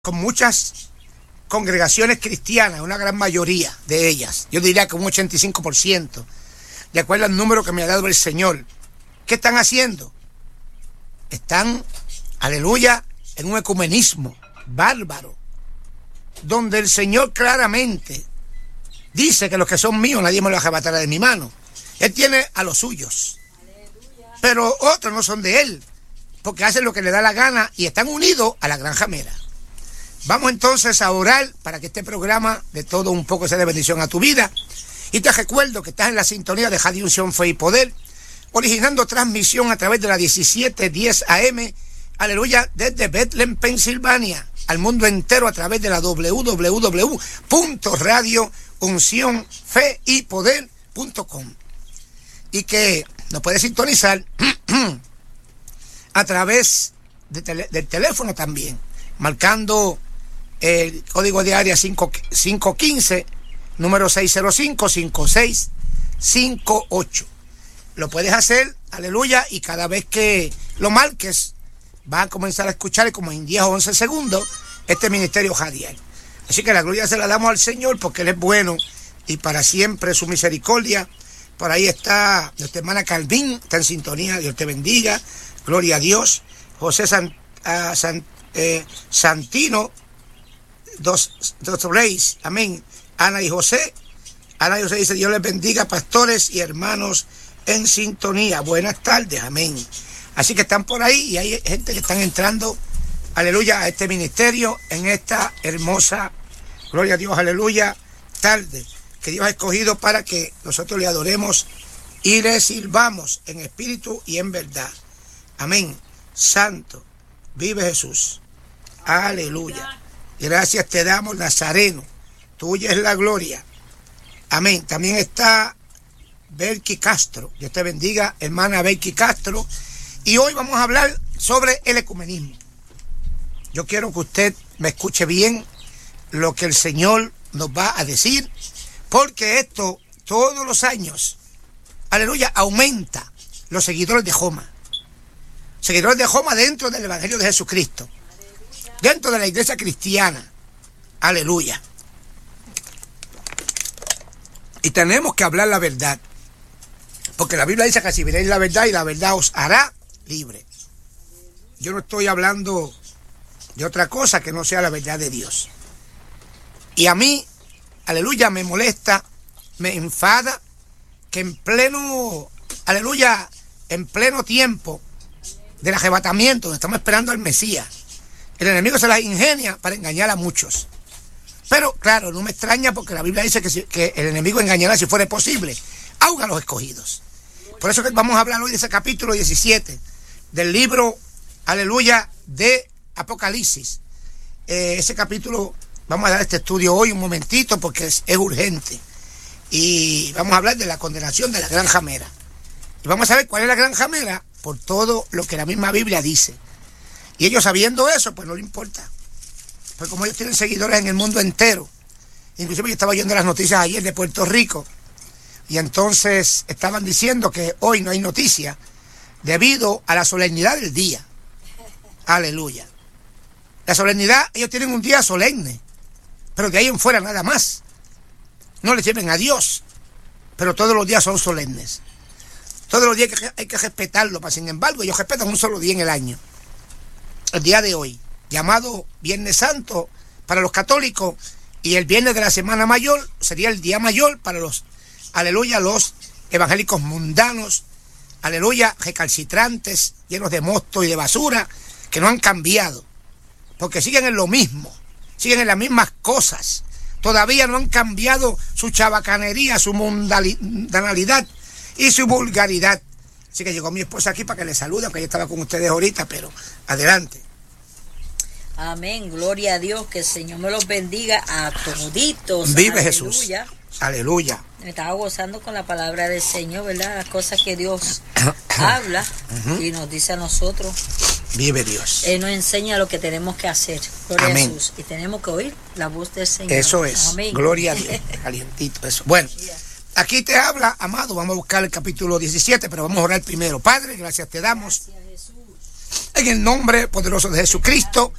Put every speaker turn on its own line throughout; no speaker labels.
con muchas congregaciones cristianas, una gran mayoría de ellas, yo diría que un 85%, de acuerdo al número que me ha dado el Señor. ¿Qué están haciendo? Están, aleluya, en un ecumenismo bárbaro, donde el Señor claramente dice que los que son míos nadie me los arrebatará de mi mano. Él tiene a los suyos, pero otros no son de Él, porque hacen lo que le da la gana y están unidos a la gran jamera. Vamos entonces a orar para que este programa de todo un poco sea de bendición a tu vida. Y te recuerdo que estás en la sintonía de Radio Unción, Fe y Poder, originando transmisión a través de la 1710 AM, aleluya, desde Bethlehem, Pensilvania, al mundo entero a través de la www.radiouncionfeypoder.com, y que nos puedes sintonizar a través del teléfono también, marcando el código de área 515, número 605-5658. Lo puedes hacer, aleluya, y cada vez que lo marques, vas a comenzar a escuchar como en 10 o 11 segundos este ministerio radial. Así que la gloria se la damos al Señor porque Él es bueno y para siempre su misericordia. Por ahí está nuestra hermana Calvín, está en sintonía, Dios te bendiga, gloria a Dios. José Santino, dos reyes, amén. Ana y José dice: Dios les bendiga, pastores y hermanos en sintonía, buenas tardes, amén. Así que están por ahí y hay gente que están entrando, aleluya, a este ministerio en esta hermosa, gloria a Dios, aleluya, tarde que Dios ha escogido para que nosotros le adoremos y le sirvamos en espíritu y en verdad, amén. Santo, vive Jesús, aleluya. Gracias te damos, Nazareno, tuya es la gloria, amén. También está Belki Castro, Dios te bendiga, hermana Belki Castro. Y hoy vamos a hablar sobre el ecumenismo. Yo quiero que usted me escuche bien lo que el Señor nos va a decir, porque esto todos los años, aleluya, aumenta los seguidores de Joma. Seguidores de Joma dentro del Evangelio de Jesucristo, dentro de la iglesia cristiana, aleluya. Y tenemos que hablar la verdad, porque la Biblia dice que recibiréis la verdad y la verdad os hará libre. Yo no estoy hablando de otra cosa que no sea la verdad de Dios. Y a mí, aleluya, me molesta, me enfada que en pleno, aleluya, en pleno tiempo del arrebatamiento, donde estamos esperando al Mesías, el enemigo se las ingenia para engañar a muchos. Pero claro, no me extraña, porque la Biblia dice que el enemigo engañará, si fuera posible, aún a los escogidos. Por eso que vamos a hablar hoy de ese capítulo 17 del libro, aleluya, de Apocalipsis. Ese capítulo, vamos a dar este estudio hoy un momentito porque es urgente. Y vamos a hablar de la condenación de la gran jamera. Y vamos a ver cuál es la gran jamera por todo lo que la misma Biblia dice. Y ellos, sabiendo eso, pues no le importa. Pues como ellos tienen seguidores en el mundo entero. Inclusive yo estaba oyendo las noticias ayer de Puerto Rico, y entonces estaban diciendo que hoy no hay noticia debido a la solemnidad del día. Aleluya. La solemnidad, ellos tienen un día solemne, pero de ahí en fuera nada más. No le sirven a Dios, pero todos los días son solemnes. Todos los días hay que respetarlo, pero sin embargo ellos respetan un solo día en el año. El día de hoy, llamado Viernes Santo para los católicos, y el viernes de la Semana Mayor sería el día mayor para los, aleluya, los evangélicos mundanos, aleluya, recalcitrantes, llenos de mosto y de basura, que no han cambiado, porque siguen en lo mismo, siguen en las mismas cosas, todavía no han cambiado su chabacanería, su mundanalidad y su vulgaridad. Así que llegó mi esposa aquí para que le salude, aunque ella estaba con ustedes ahorita, pero adelante.
Amén, gloria a Dios, que el Señor me los bendiga a toditos.
Vive
aleluya.
Jesús, aleluya.
Me estaba gozando con la palabra del Señor, ¿verdad? Las cosas que Dios habla y nos dice a nosotros.
Vive Dios.
Él nos enseña lo que tenemos que hacer, gloria
amén.
a Jesús. Y tenemos que oír la voz del Señor.
Eso es,
amén.
Gloria a Dios, calientito eso. Bueno, aquí te habla, amado, vamos a buscar el capítulo 17, pero vamos a orar primero. Padre, gracias te damos.
Gracias, Jesús.
En el nombre poderoso de Jesucristo,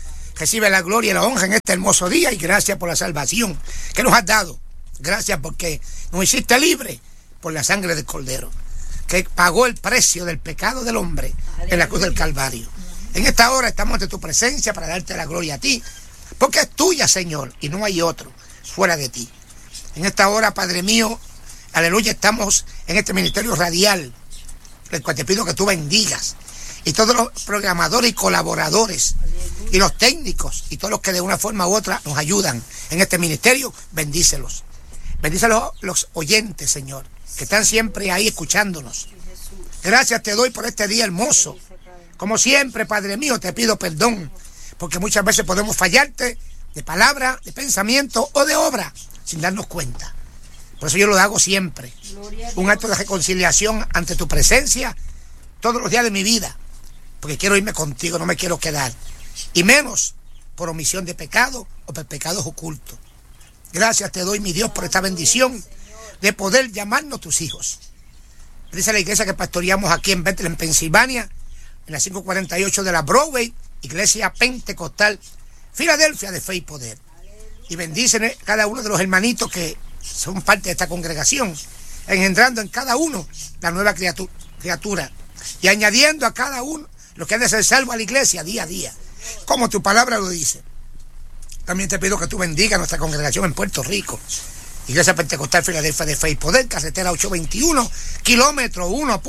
Recibe la gloria y la honra en este hermoso día y gracias por la salvación que nos has dado. Gracias porque nos hiciste libres por la sangre del Cordero, que pagó el precio del pecado del hombre en la cruz del Calvario. En esta hora estamos ante tu presencia para darte la gloria a ti, porque es tuya, Señor, y no hay otro fuera de ti. En esta hora, Padre mío, aleluya, estamos en este ministerio radial, el cual te pido que tú bendigas, y todos los programadores y colaboradores, y los técnicos, y todos los que de una forma u otra nos ayudan en este ministerio, bendícelos. Bendícelos los oyentes, Señor, que están siempre ahí escuchándonos. Gracias te doy por este día hermoso. Como siempre, Padre mío, te pido perdón, porque muchas veces podemos fallarte de palabra, de pensamiento o de obra, sin darnos cuenta. Por eso yo lo hago siempre. Un acto de reconciliación ante tu presencia todos los días de mi vida, porque quiero irme contigo, no me quiero quedar. Y menos por omisión de pecado o por pecados ocultos. Gracias te doy, mi Dios, por esta bendición de poder llamarnos tus hijos. Dice la iglesia que pastoreamos aquí en Bethlehem, Pensilvania, en la 548 de la Broadway, Iglesia Pentecostal, Filadelfia de Fe y Poder. Y bendicen cada uno de los hermanitos que son parte de esta congregación, engendrando en cada uno la nueva criatura y añadiendo a cada uno los que han de ser salvos a la iglesia día a día, como tu palabra lo dice. También te pido que tú bendigas nuestra congregación en Puerto Rico, Iglesia Pentecostal Filadelfia de Fe y Poder, carretera 821, kilómetro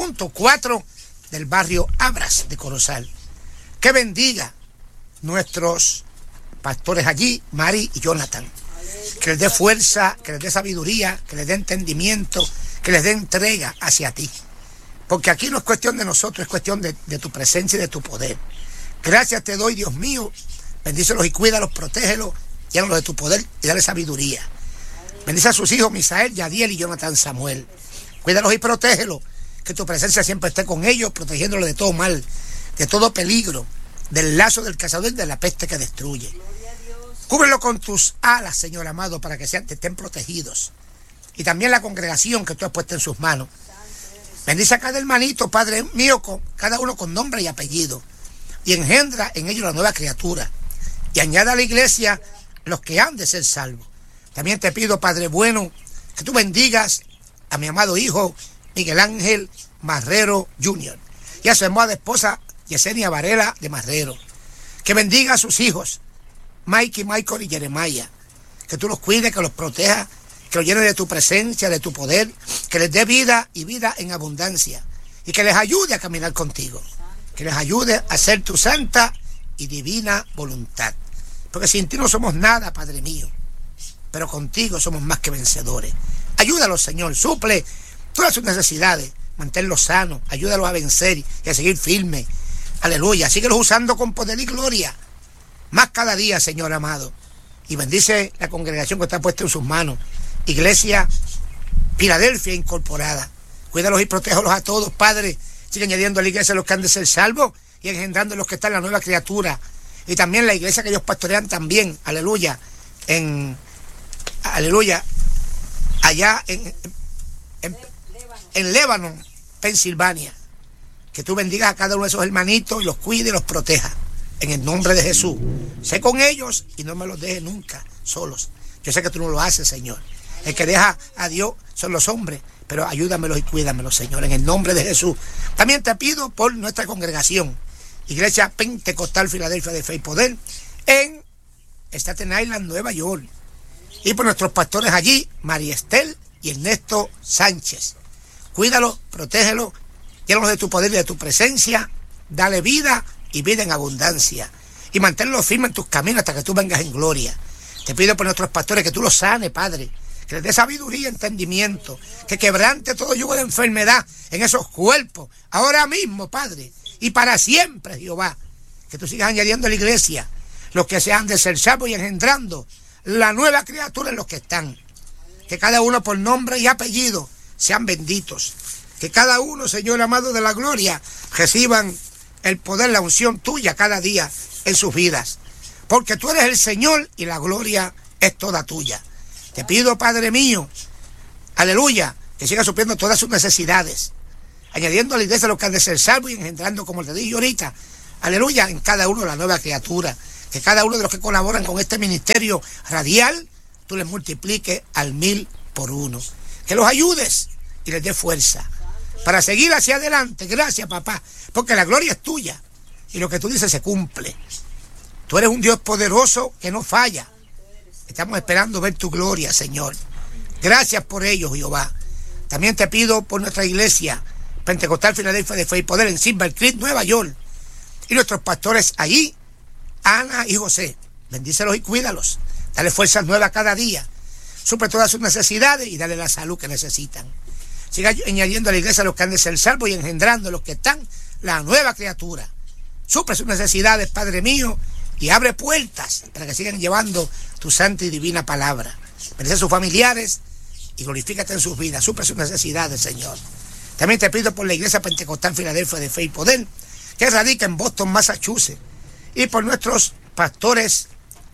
1.4 del barrio Abras de Corozal. Que bendiga nuestros pastores allí, Mari y Jonathan. Que les dé fuerza, que les dé sabiduría, que les dé entendimiento, que les dé entrega hacia ti. Porque aquí no es cuestión de nosotros, es cuestión de tu presencia y de tu poder. Gracias te doy, Dios mío. Bendícelos y cuídalos, protégelos, llénalos de tu poder y dale sabiduría. Bendice a sus hijos, Misael, Yadiel y Jonathan Samuel. Cuídalos y protégelos. Que tu presencia siempre esté con ellos, protegiéndolos de todo mal, de todo peligro, del lazo del cazador y de la peste que destruye. Cúbrelo con tus alas, Señor amado, para que estén protegidos. Y también la congregación que tú has puesto en sus manos. Bendice a cada hermanito, Padre mío, cada uno con nombre y apellido. Y engendra en ellos la nueva criatura. Y añada a la iglesia los que han de ser salvos. También te pido, Padre bueno, que tú bendigas a mi amado hijo Miguel Ángel Marrero Jr. y a su amada esposa Yesenia Varela de Marrero. Que bendiga a sus hijos, Mikey, Michael y Jeremiah. Que tú los cuides, que los protejas, que los llenes de tu presencia, de tu poder, que les dé vida y vida en abundancia. Y que les ayude a caminar contigo. Que les ayude a hacer tu santa y divina voluntad. Porque sin ti no somos nada, Padre mío. Pero contigo somos más que vencedores. Ayúdalos, Señor, suple todas sus necesidades, manténlos sanos, ayúdalos a vencer y a seguir firmes. Aleluya, síguelos usando con poder y gloria, más cada día, Señor amado. Y bendice la congregación que está puesta en sus manos, Iglesia Filadelfia Incorporada. Cuídalos y protéjalos a todos, Padre. Sigue añadiendo a la iglesia los que han de ser salvos y engendrando los que están en la nueva criatura. Y también la iglesia que ellos pastorean también, aleluya, allá en Lebanon, Pensilvania. Que tú bendigas a cada uno de esos hermanitos y los cuide y los proteja. En el nombre de Jesús. Sé con ellos y no me los dejes nunca solos. Yo sé que tú no lo haces, Señor. El que deja a Dios son los hombres, pero ayúdamelos y cuídamelos, Señor, en el nombre de Jesús. También te pido por nuestra congregación, Iglesia Pentecostal Filadelfia de Fe y Poder, en Staten Island, Nueva York. Y por nuestros pastores allí, María Estel y Ernesto Sánchez. Cuídalos, protégelos, llénalos de tu poder y de tu presencia, dale vida y vida en abundancia. Y manténlos firmes en tus caminos hasta que tú vengas en gloria. Te pido por nuestros pastores que tú los sanes, Padre, que les dé sabiduría y entendimiento, que quebrante todo yugo de enfermedad en esos cuerpos, ahora mismo, Padre, y para siempre, Jehová. Que tú sigas añadiendo a la iglesia los que sean de ser salvos y engendrando la nueva criatura en los que están. Que cada uno por nombre y apellido sean benditos. Que cada uno, Señor amado de la gloria, reciban el poder, la unción tuya cada día en sus vidas. Porque tú eres el Señor y la gloria es toda tuya. Te pido, Padre mío, aleluya, que siga supliendo todas sus necesidades, añadiendo a la iglesia los que han de ser salvos y engendrando, como te dije ahorita, aleluya, en cada uno la nueva criatura. que cada uno de los que colaboran con este ministerio radial, tú les multipliques al 1000 por 1. Que los ayudes y les dé fuerza para seguir hacia adelante. Gracias, papá, porque la gloria es tuya y lo que tú dices se cumple. Tú eres un Dios poderoso que no falla. Estamos esperando ver tu gloria, Señor. Gracias por ello, Jehová. También te pido por nuestra iglesia Pentecostal Filadelfia de Fe y Poder en Silver Creek, Nueva York, y nuestros pastores allí, Ana y José. Bendícelos y cuídalos. Dale fuerzas nuevas cada día. Suple todas sus necesidades y dale la salud que necesitan. Siga añadiendo a la iglesia a los que han de ser salvos y engendrando a los que están la nueva criatura. Suple sus necesidades, Padre mío, y abre puertas para que sigan llevando tu santa y divina palabra. Bendice a sus familiares y glorifícate en sus vidas. Suple sus necesidades, Señor. También te pido por la iglesia Pentecostal Filadelfia de Fe y Poder, que radica en Boston, Massachusetts, y por nuestros pastores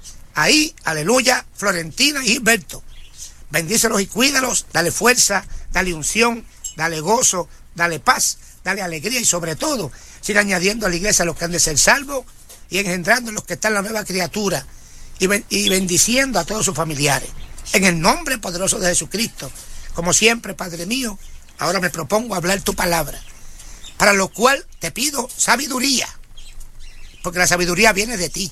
ahí, aleluya, Florentina y Gilberto. Bendícelos y cuídalos, dale fuerza, dale unción, dale gozo, dale paz, dale alegría y sobre todo, siga añadiendo a la iglesia a los que han de ser salvos y engendrando a los que están la nueva criatura y bendiciendo a todos sus familiares. En el nombre poderoso de Jesucristo, como siempre, Padre mío, ahora me propongo hablar tu palabra, para lo cual te pido sabiduría, porque la sabiduría viene de ti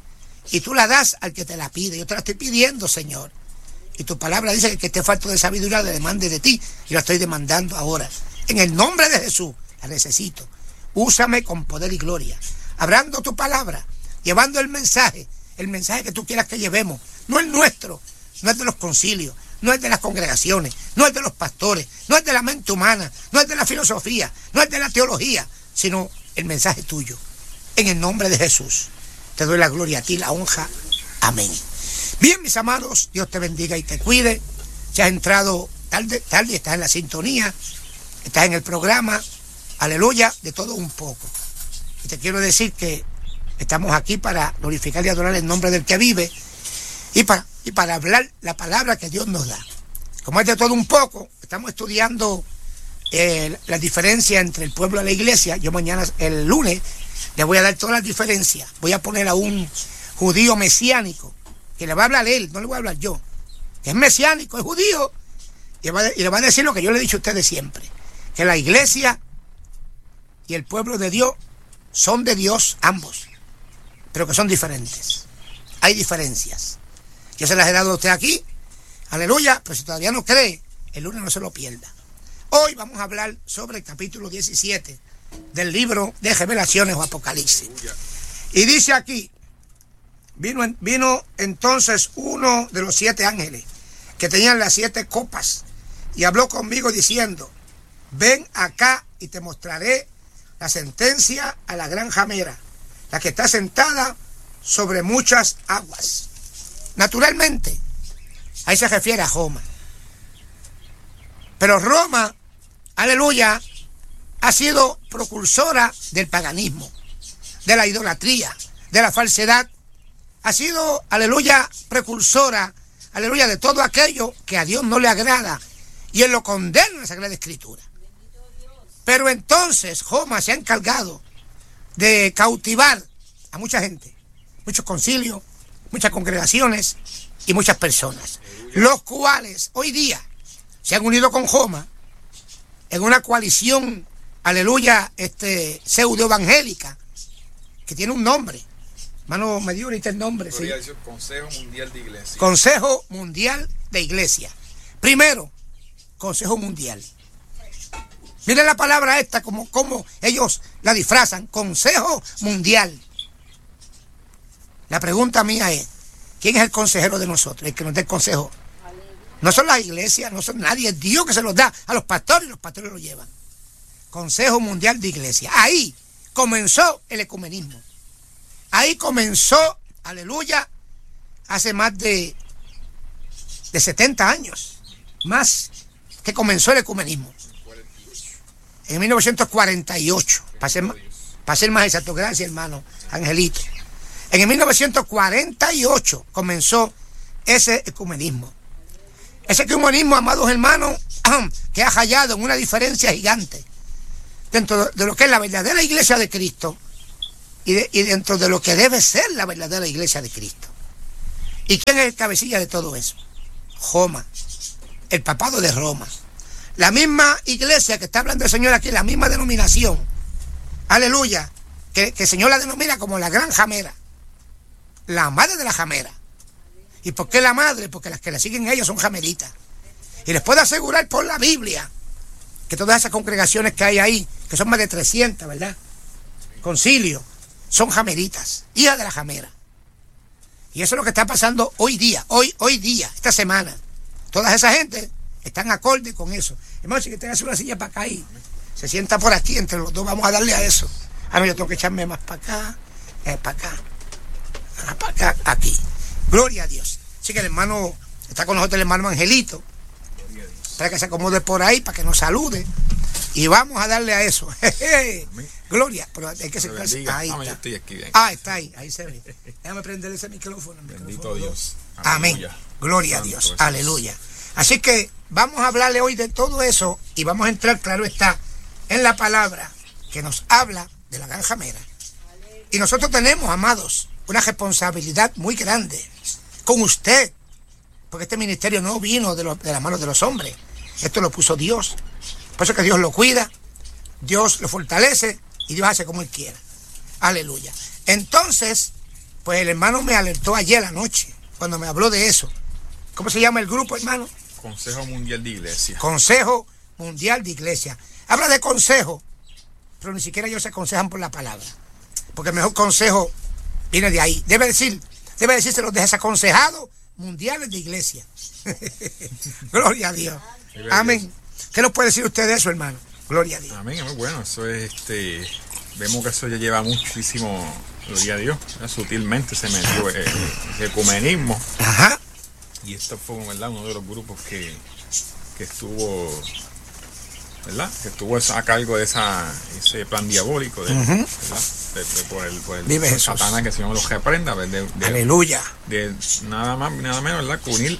y tú la das al que te la pide. Yo te la estoy pidiendo, Señor, y tu palabra dice que el que esté falto de sabiduría le demande de ti, y la estoy demandando ahora. En el nombre de Jesús, la necesito. Úsame con poder y gloria, hablando tu palabra, llevando el mensaje que tú quieras que llevemos, no el nuestro, no es de los concilios, no es de las congregaciones, no es de los pastores, no es de la mente humana, no es de la filosofía, no es de la teología, sino el mensaje tuyo. En el nombre de Jesús, te doy la gloria a ti, la honra. Amén. Bien, mis amados, Dios te bendiga y te cuide. Si has entrado tarde, estás en la sintonía, estás en el programa, aleluya, de todo un poco. Y te quiero decir que estamos aquí para glorificar y adorar el nombre del que vive y para hablar la palabra que Dios nos da. Como es de todo un poco, estamos estudiando la diferencia entre el pueblo y la iglesia. Yo mañana, el lunes, les voy a dar todas las diferencias. Voy a poner a un judío mesiánico, que le va a hablar él, no le voy a hablar yo, que es mesiánico, es judío, y le va a decir lo que yo le he dicho a ustedes siempre, que la iglesia y el pueblo de Dios son de Dios ambos, pero que son diferentes. Hay diferencias. Yo se las he dado a usted aquí, aleluya, pero si todavía no cree, el lunes no se lo pierda. Hoy vamos a hablar sobre el capítulo 17 del libro de Revelaciones o Apocalipsis. Y dice aquí, vino entonces uno de los 7 ángeles que tenían las 7 copas y habló conmigo diciendo: ven acá y te mostraré la sentencia a la gran ramera, la que está sentada sobre muchas aguas. Naturalmente, ahí se refiere a Roma. Pero Roma, aleluya, ha sido precursora del paganismo, de la idolatría, de la falsedad. Ha sido, aleluya, precursora, aleluya, de todo aquello que a Dios no le agrada. Y Él lo condena en la Sagrada Escritura. Pero entonces Roma se ha encargado de cautivar a mucha gente, muchos concilios, muchas congregaciones y muchas personas, los cuales hoy día se han unido con Roma en una coalición, aleluya, pseudo evangélica, que tiene un nombre. Hermano, me dio ahorita el nombre. ¿Sí?
Consejo Mundial de Iglesia.
Consejo Mundial de Iglesia. Primero, Consejo Mundial. Miren la palabra esta, como ellos la disfrazan. Consejo Mundial. La pregunta mía es, ¿quién es el consejero de nosotros? El que nos dé el consejo. No son las iglesias, no son nadie, es Dios que se los da a los pastores y los pastores lo llevan. Consejo Mundial de Iglesia. Ahí comenzó el ecumenismo. Ahí comenzó, aleluya, hace más de 70 años, más que comenzó el ecumenismo. En 1948, para ser más exacto, gracias hermano Angelito. En el 1948 comenzó ese ecumenismo. Ese ecumenismo, amados hermanos, que ha hallado en una diferencia gigante dentro de lo que es la verdadera iglesia de Cristo y dentro de lo que debe ser la verdadera iglesia de Cristo. ¿Y quién es el cabecilla de todo eso? Roma, el papado de Roma. La misma iglesia que está hablando el Señor aquí, la misma denominación, aleluya, que el Señor la denomina como la gran jamera, la madre de la jamera. ¿Y por qué la madre? Porque las que la siguen a ellos son jameritas. Y les puedo asegurar por la Biblia que todas esas congregaciones que hay ahí, que son más de 300, ¿verdad? Concilio, son jameritas, hijas de la jamera. Y eso es lo que está pasando hoy día, hoy día, esta semana. Toda esa gente están acorde con eso. Hermano, si que te hace una silla para acá y se sienta por aquí, entre los dos vamos a darle a eso. Ah, no, yo tengo que echarme más para acá, para acá, aquí. Gloria a Dios. Así que el hermano, está con nosotros el hermano Angelito, para que se acomode por ahí, para que nos salude. Y vamos a darle a eso. Gloria, pero hay que sentarse. Ahí está.
Yo estoy aquí,
Está ahí se ve. Déjame prender ese micrófono.
Bendito Dios.
Amén. Gloria a Dios. Aleluya. Así que vamos a hablarle hoy de todo eso y vamos a entrar, claro está, en la palabra que nos habla de la gran jamera. Y nosotros tenemos, amados, una responsabilidad muy grande con usted, porque este ministerio no vino de las manos de los hombres. Esto lo puso Dios. Por eso que Dios lo cuida, Dios lo fortalece y Dios hace como Él quiera. Aleluya. Entonces, pues el hermano me alertó ayer a la noche, cuando me habló de eso. ¿Cómo se llama el grupo, hermano?
Consejo Mundial de Iglesia.
Consejo Mundial de Iglesia. Habla de consejo, pero ni siquiera ellos se aconsejan por la palabra. Porque el mejor consejo viene de ahí. Debe decirse los desaconsejados mundiales de iglesia. Gloria a Dios. Amén. ¿Qué nos puede decir usted de eso, hermano? Gloria a Dios.
Amén, muy bueno. Eso es, vemos que eso ya lleva muchísimo, gloria a Dios. Sutilmente se metió el ecumenismo.
Ajá.
Y esto fue, ¿verdad?, uno de los grupos que estuvo, ¿verdad?, que estuvo a cargo de ese plan diabólico, ¿verdad?, por el Satanás, que el Señor los reprenda,
aleluya, de
nada más, nada menos, ¿verdad?, que unir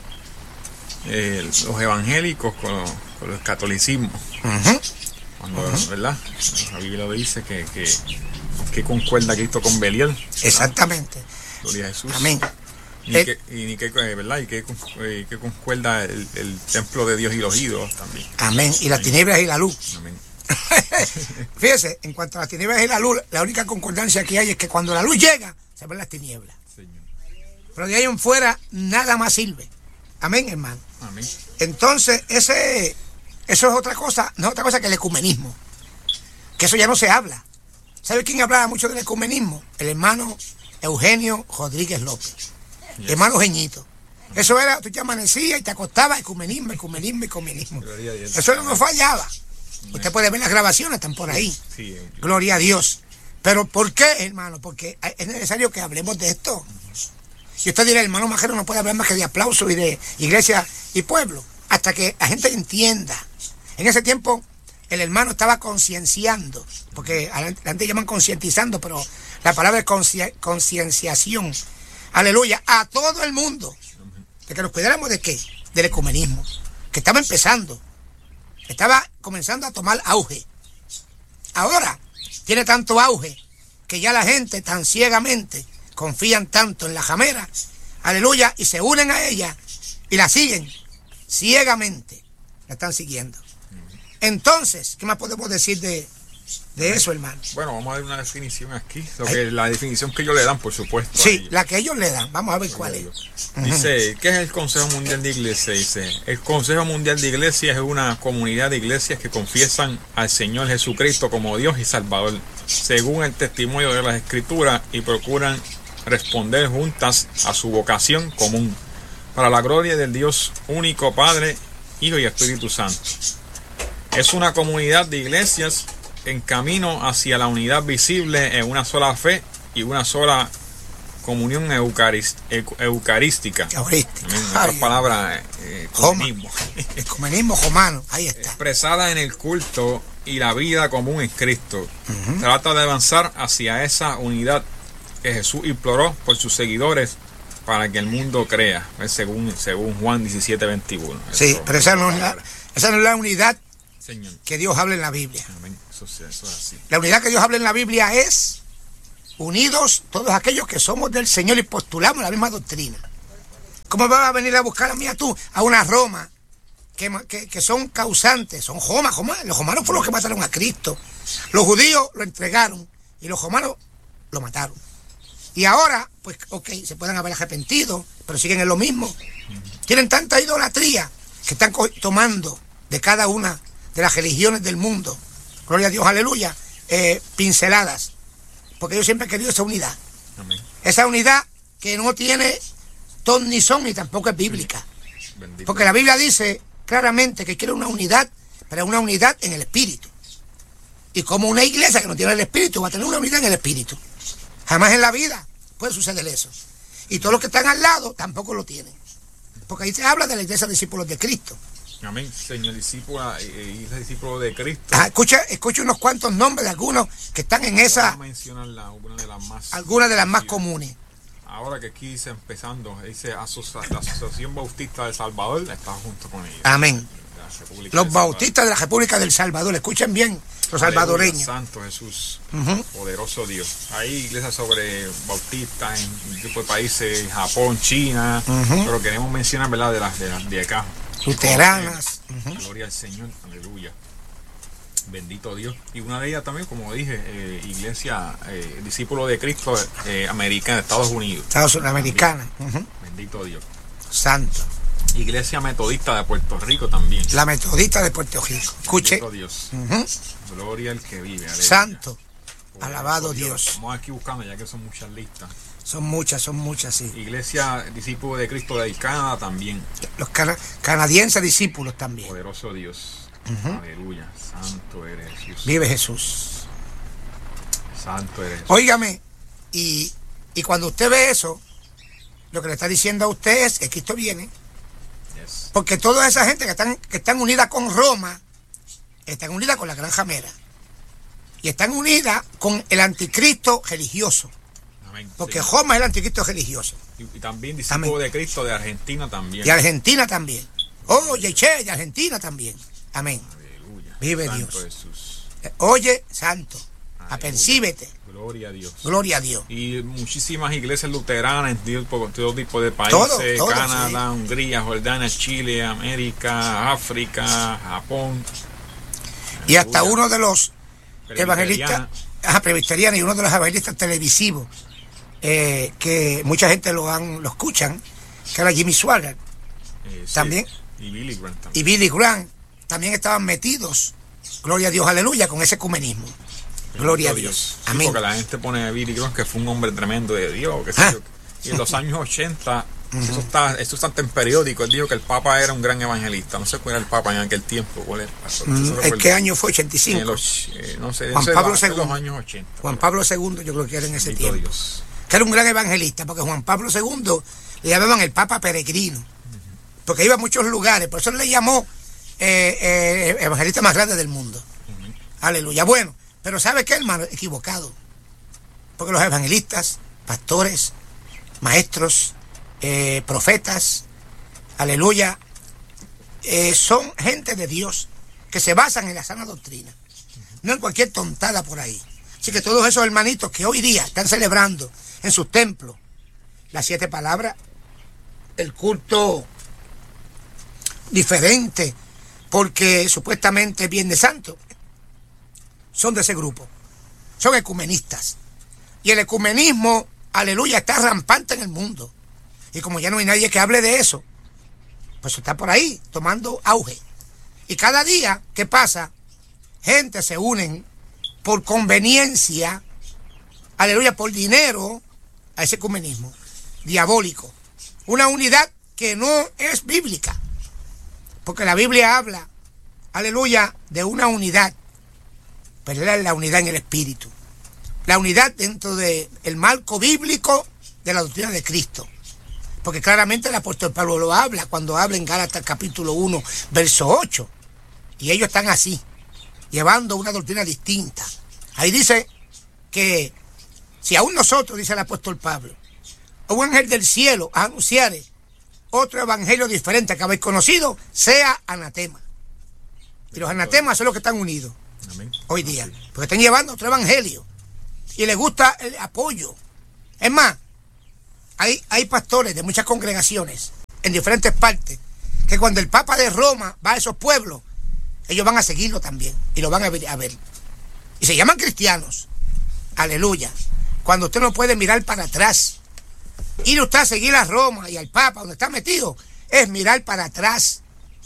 los evangélicos con el catolicismo. Cuando, ¿verdad?, la Biblia dice que concuerda Cristo con Belial.
Exactamente.
Gloria a Jesús.
Amén.
Y que concuerda el templo de Dios y los ídolos también.
Amén. Y las tinieblas y la luz.
Amén.
Fíjese, en cuanto a las tinieblas y la luz, la única concordancia que hay es que cuando la luz llega, se ven las tinieblas. Señor. Pero de ahí en fuera, nada más sirve. Amén, hermano.
Amén.
Entonces, eso es otra cosa, no es otra cosa que el ecumenismo. Que eso ya no se habla. ¿Sabe quién hablaba mucho del ecumenismo? El hermano Eugenio Rodríguez López. Yes. Hermano Geñito. Eso era, tú te amanecías y te acostabas, ecumenismo. Eso no fallaba. Usted puede ver las grabaciones, están por ahí. Sí. Gloria a Dios. Pero ¿por qué, hermano? Porque es necesario que hablemos de esto. Si usted dirá, hermano Majero no puede hablar más que de aplauso y de iglesia y pueblo, hasta que la gente entienda. En ese tiempo el hermano estaba concienciando, porque la gente llaman concientizando, pero la palabra es concienciación. Aleluya, a todo el mundo, de que nos cuidáramos de qué, del ecumenismo, que estaba empezando, estaba comenzando a tomar auge. Ahora tiene tanto auge que ya la gente tan ciegamente confían tanto en la jamera, aleluya, y se unen a ella y la siguen ciegamente, la están siguiendo. Entonces, ¿qué más podemos decir de eso, hermano?
Bueno, vamos a dar una definición aquí, la definición que ellos le dan, por supuesto.
Sí, la que ellos le dan, vamos a ver cuál es.
Dice, ¿qué es el Consejo Mundial de Iglesia? Dice, el Consejo Mundial de Iglesia es una comunidad de iglesias que confiesan al Señor Jesucristo como Dios y Salvador, según el testimonio de las Escrituras, y procuran responder juntas a su vocación común, para la gloria del Dios único, Padre, Hijo y Espíritu Santo. Es una comunidad de iglesias en camino hacia la unidad visible en una sola fe y una sola comunión eucarística. En otras palabras, ecumenismo.
Ecumenismo romano, ahí está.
Expresada en el culto y la vida común en Cristo. Trata de avanzar hacia esa unidad que Jesús imploró por sus seguidores para que el mundo crea, según Juan 17:21.
Sí, pero esa no es la unidad,
Señor,
que Dios habla en la Biblia.
Amén. Eso es así.
La unidad que Dios habla en la Biblia es unidos todos aquellos que somos del Señor y postulamos la misma doctrina. ¿Cómo vas a venir a buscar a mí a tú, a una Roma, que son causantes, son romanos? Los romanos fueron los que mataron a Cristo. Los judíos lo entregaron y los romanos lo mataron. Y ahora, pues, ok, se pueden haber arrepentido, pero siguen en lo mismo. Tienen tanta idolatría que están tomando de cada una de las religiones del mundo, gloria a Dios, aleluya, pinceladas. Porque yo siempre he querido esa unidad.
Amén.
Esa unidad que no tiene ton ni son, ni tampoco es bíblica.
Bendito.
Porque la Biblia dice claramente que quiere una unidad, pero una unidad en el espíritu. Y como una iglesia que no tiene el espíritu va a tener una unidad en el espíritu. Jamás en la vida puede suceder eso. Y todos los que están al lado tampoco lo tienen. Porque ahí se habla de la iglesia de discípulos de Cristo.
Amén, Señor, discípula y discípulo de Cristo.
Escucha unos cuantos nombres de algunos que están en esa.
Vamos a mencionar
algunas de las más comunes.
Ahora que aquí dice empezando, dice la Asociación Bautista de Salvador está junto con ella.
Amén. Los bautistas de la República del Salvador, escuchen bien, los salvadoreños.
Santo Jesús, poderoso Dios. Hay iglesias sobre bautistas en un tipo de países, Japón, China, pero queremos mencionar, ¿verdad?, de acá.
Luteranas.
Gloria al Señor, aleluya. Bendito Dios. Y una de ellas también, como dije, iglesia, discípulo de Cristo americana, de Estados Unidos.
Americana.
Bendito Dios.
Santo.
Iglesia Metodista de Puerto Rico también.
La Metodista de Puerto Rico. Escuche.
Bendito Dios. Gloria al que vive. Aleluya.
Santo.
Poderoso
Alabado Dios.
Estamos aquí buscando, ya que son muchas listas.
Son muchas, sí.
Iglesia Discípulo de Cristo de Canadá también.
Los canadienses discípulos también.
Poderoso Dios. Aleluya. Santo eres Jesús.
Vive Jesús.
Santo eres Jesús.
Óigame, y cuando usted ve eso, lo que le está diciendo a usted es que Cristo viene.
Yes.
Porque toda esa gente que están unidas con Roma, están unidas con la Gran Jamera. Y están unidas con el anticristo religioso.
Amén.
Porque
Sí.
Roma es el anticristo religioso.
Y también discípulo de Cristo de Argentina también.
Y Argentina también. Oye, che, y Argentina también. Amén.
Aleluya.
Vive
Santo
Dios.
Jesús.
Oye, santo.
Aleluya.
Apercíbete.
Gloria a Dios.
Gloria a Dios.
Y muchísimas iglesias luteranas en todo tipo de países,
Todo,
Canadá,
sí.
Hungría, Jordania, Chile, América, África, Japón.
Y hasta
Aleluya.
uno de los
Presbiteriana.
evangelistas, presbiterianos, y uno de los evangelistas televisivos, que mucha gente lo escuchan, que era Jimmy Swaggart,
Sí.
también.
Y Billy Graham también.
Y Billy Graham, también estaban metidos, gloria a Dios, aleluya, con ese ecumenismo. Gloria a Dios.
Sí,
Amén.
porque la gente pone a Billy Graham que fue un hombre tremendo de Dios. Que y en los años 80, eso está en periódico. Él dijo que el Papa era un gran evangelista. No sé cuál era el Papa en aquel tiempo. ¿Cuál era?
¿En qué año fue? 85.
No sé,
Juan Pablo
en
II.
los años 80.
Juan Pablo II, yo creo que era en ese
Bendito
tiempo.
Dios.
Que era un gran evangelista, porque Juan Pablo II le llamaban el Papa Peregrino, porque iba a muchos lugares, por eso le llamó evangelista más grande del mundo. Aleluya. Bueno, pero ¿sabe qué, hermano? Equivocado. Porque los evangelistas, pastores, maestros, profetas, aleluya, son gente de Dios que se basan en la sana doctrina, no en cualquier tontada por ahí. Así que todos esos hermanitos que hoy día están celebrando en sus templos las 7 palabras, el culto diferente, porque supuestamente es Viernes Santo, son de ese grupo, son ecumenistas. Y el ecumenismo, aleluya, está rampante en el mundo. Y como ya no hay nadie que hable de eso, pues está por ahí tomando auge. Y cada día, ¿qué pasa? Gente se unen por conveniencia, aleluya, por dinero, a ese ecumenismo diabólico. Una unidad que no es bíblica. Porque la Biblia habla, aleluya, de una unidad. Pero era la unidad en el espíritu. La unidad dentro del marco bíblico de la doctrina de Cristo. Porque claramente el apóstol Pablo lo habla cuando habla en Gálatas capítulo 1, verso 8. Y ellos están así, llevando una doctrina distinta. Ahí dice que si aún nosotros, dice el apóstol Pablo, un ángel del cielo anunciare otro evangelio diferente que habéis conocido, sea anatema. Y los anatemas son los que están unidos.
Amén.
Hoy día, porque están llevando otro evangelio. y les gusta el apoyo. Es más, hay pastores de muchas congregaciones en diferentes partes que cuando el Papa de Roma va a esos pueblos, ellos van a seguirlo también y lo van a ver. Y se llaman cristianos. Aleluya. Cuando usted no puede mirar para atrás, ir usted a seguir a Roma y al Papa donde está metido, es mirar para atrás.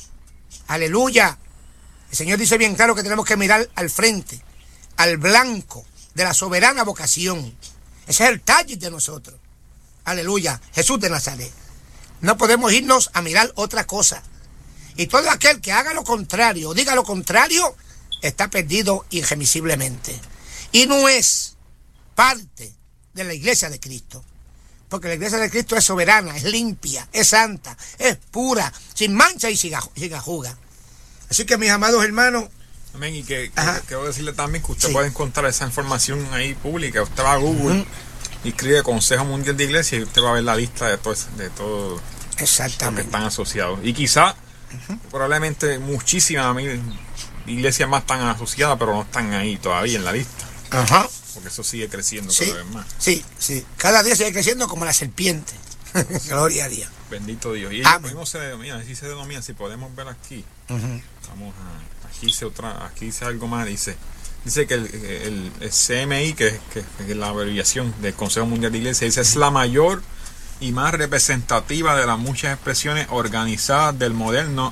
Aleluya. El Señor dice bien claro que tenemos que mirar al frente, al blanco de la soberana vocación. Ese es el target de nosotros. Aleluya. Jesús de Nazaret. No podemos irnos a mirar otra cosa. Y todo aquel que haga lo contrario o diga lo contrario, está perdido irremisiblemente. Y no es parte de la iglesia de Cristo. Porque la iglesia de Cristo es soberana, es limpia, es santa, es pura, sin mancha y sin gajuga. Así que, mis amados hermanos...
Amén, y que quiero decirle también que usted puede encontrar esa información ahí pública. Usted va a Google y escribe Consejo Mundial de Iglesia y usted va a ver la lista de todo lo que están asociados. Y quizá, probablemente muchísimas iglesias más están asociadas, pero no están ahí todavía en la lista. Ajá. Porque eso sigue creciendo cada vez más.
Sí. Cada día sigue creciendo como la serpiente. Gloria a Dios.
Bendito Dios. Y cómo se denomina, así se denomina, si podemos ver aquí. Vamos a, aquí dice algo más, dice que el CMI, que es la abreviación del Consejo Mundial de Iglesia, dice es la mayor y más representativa de las muchas expresiones organizadas del moderno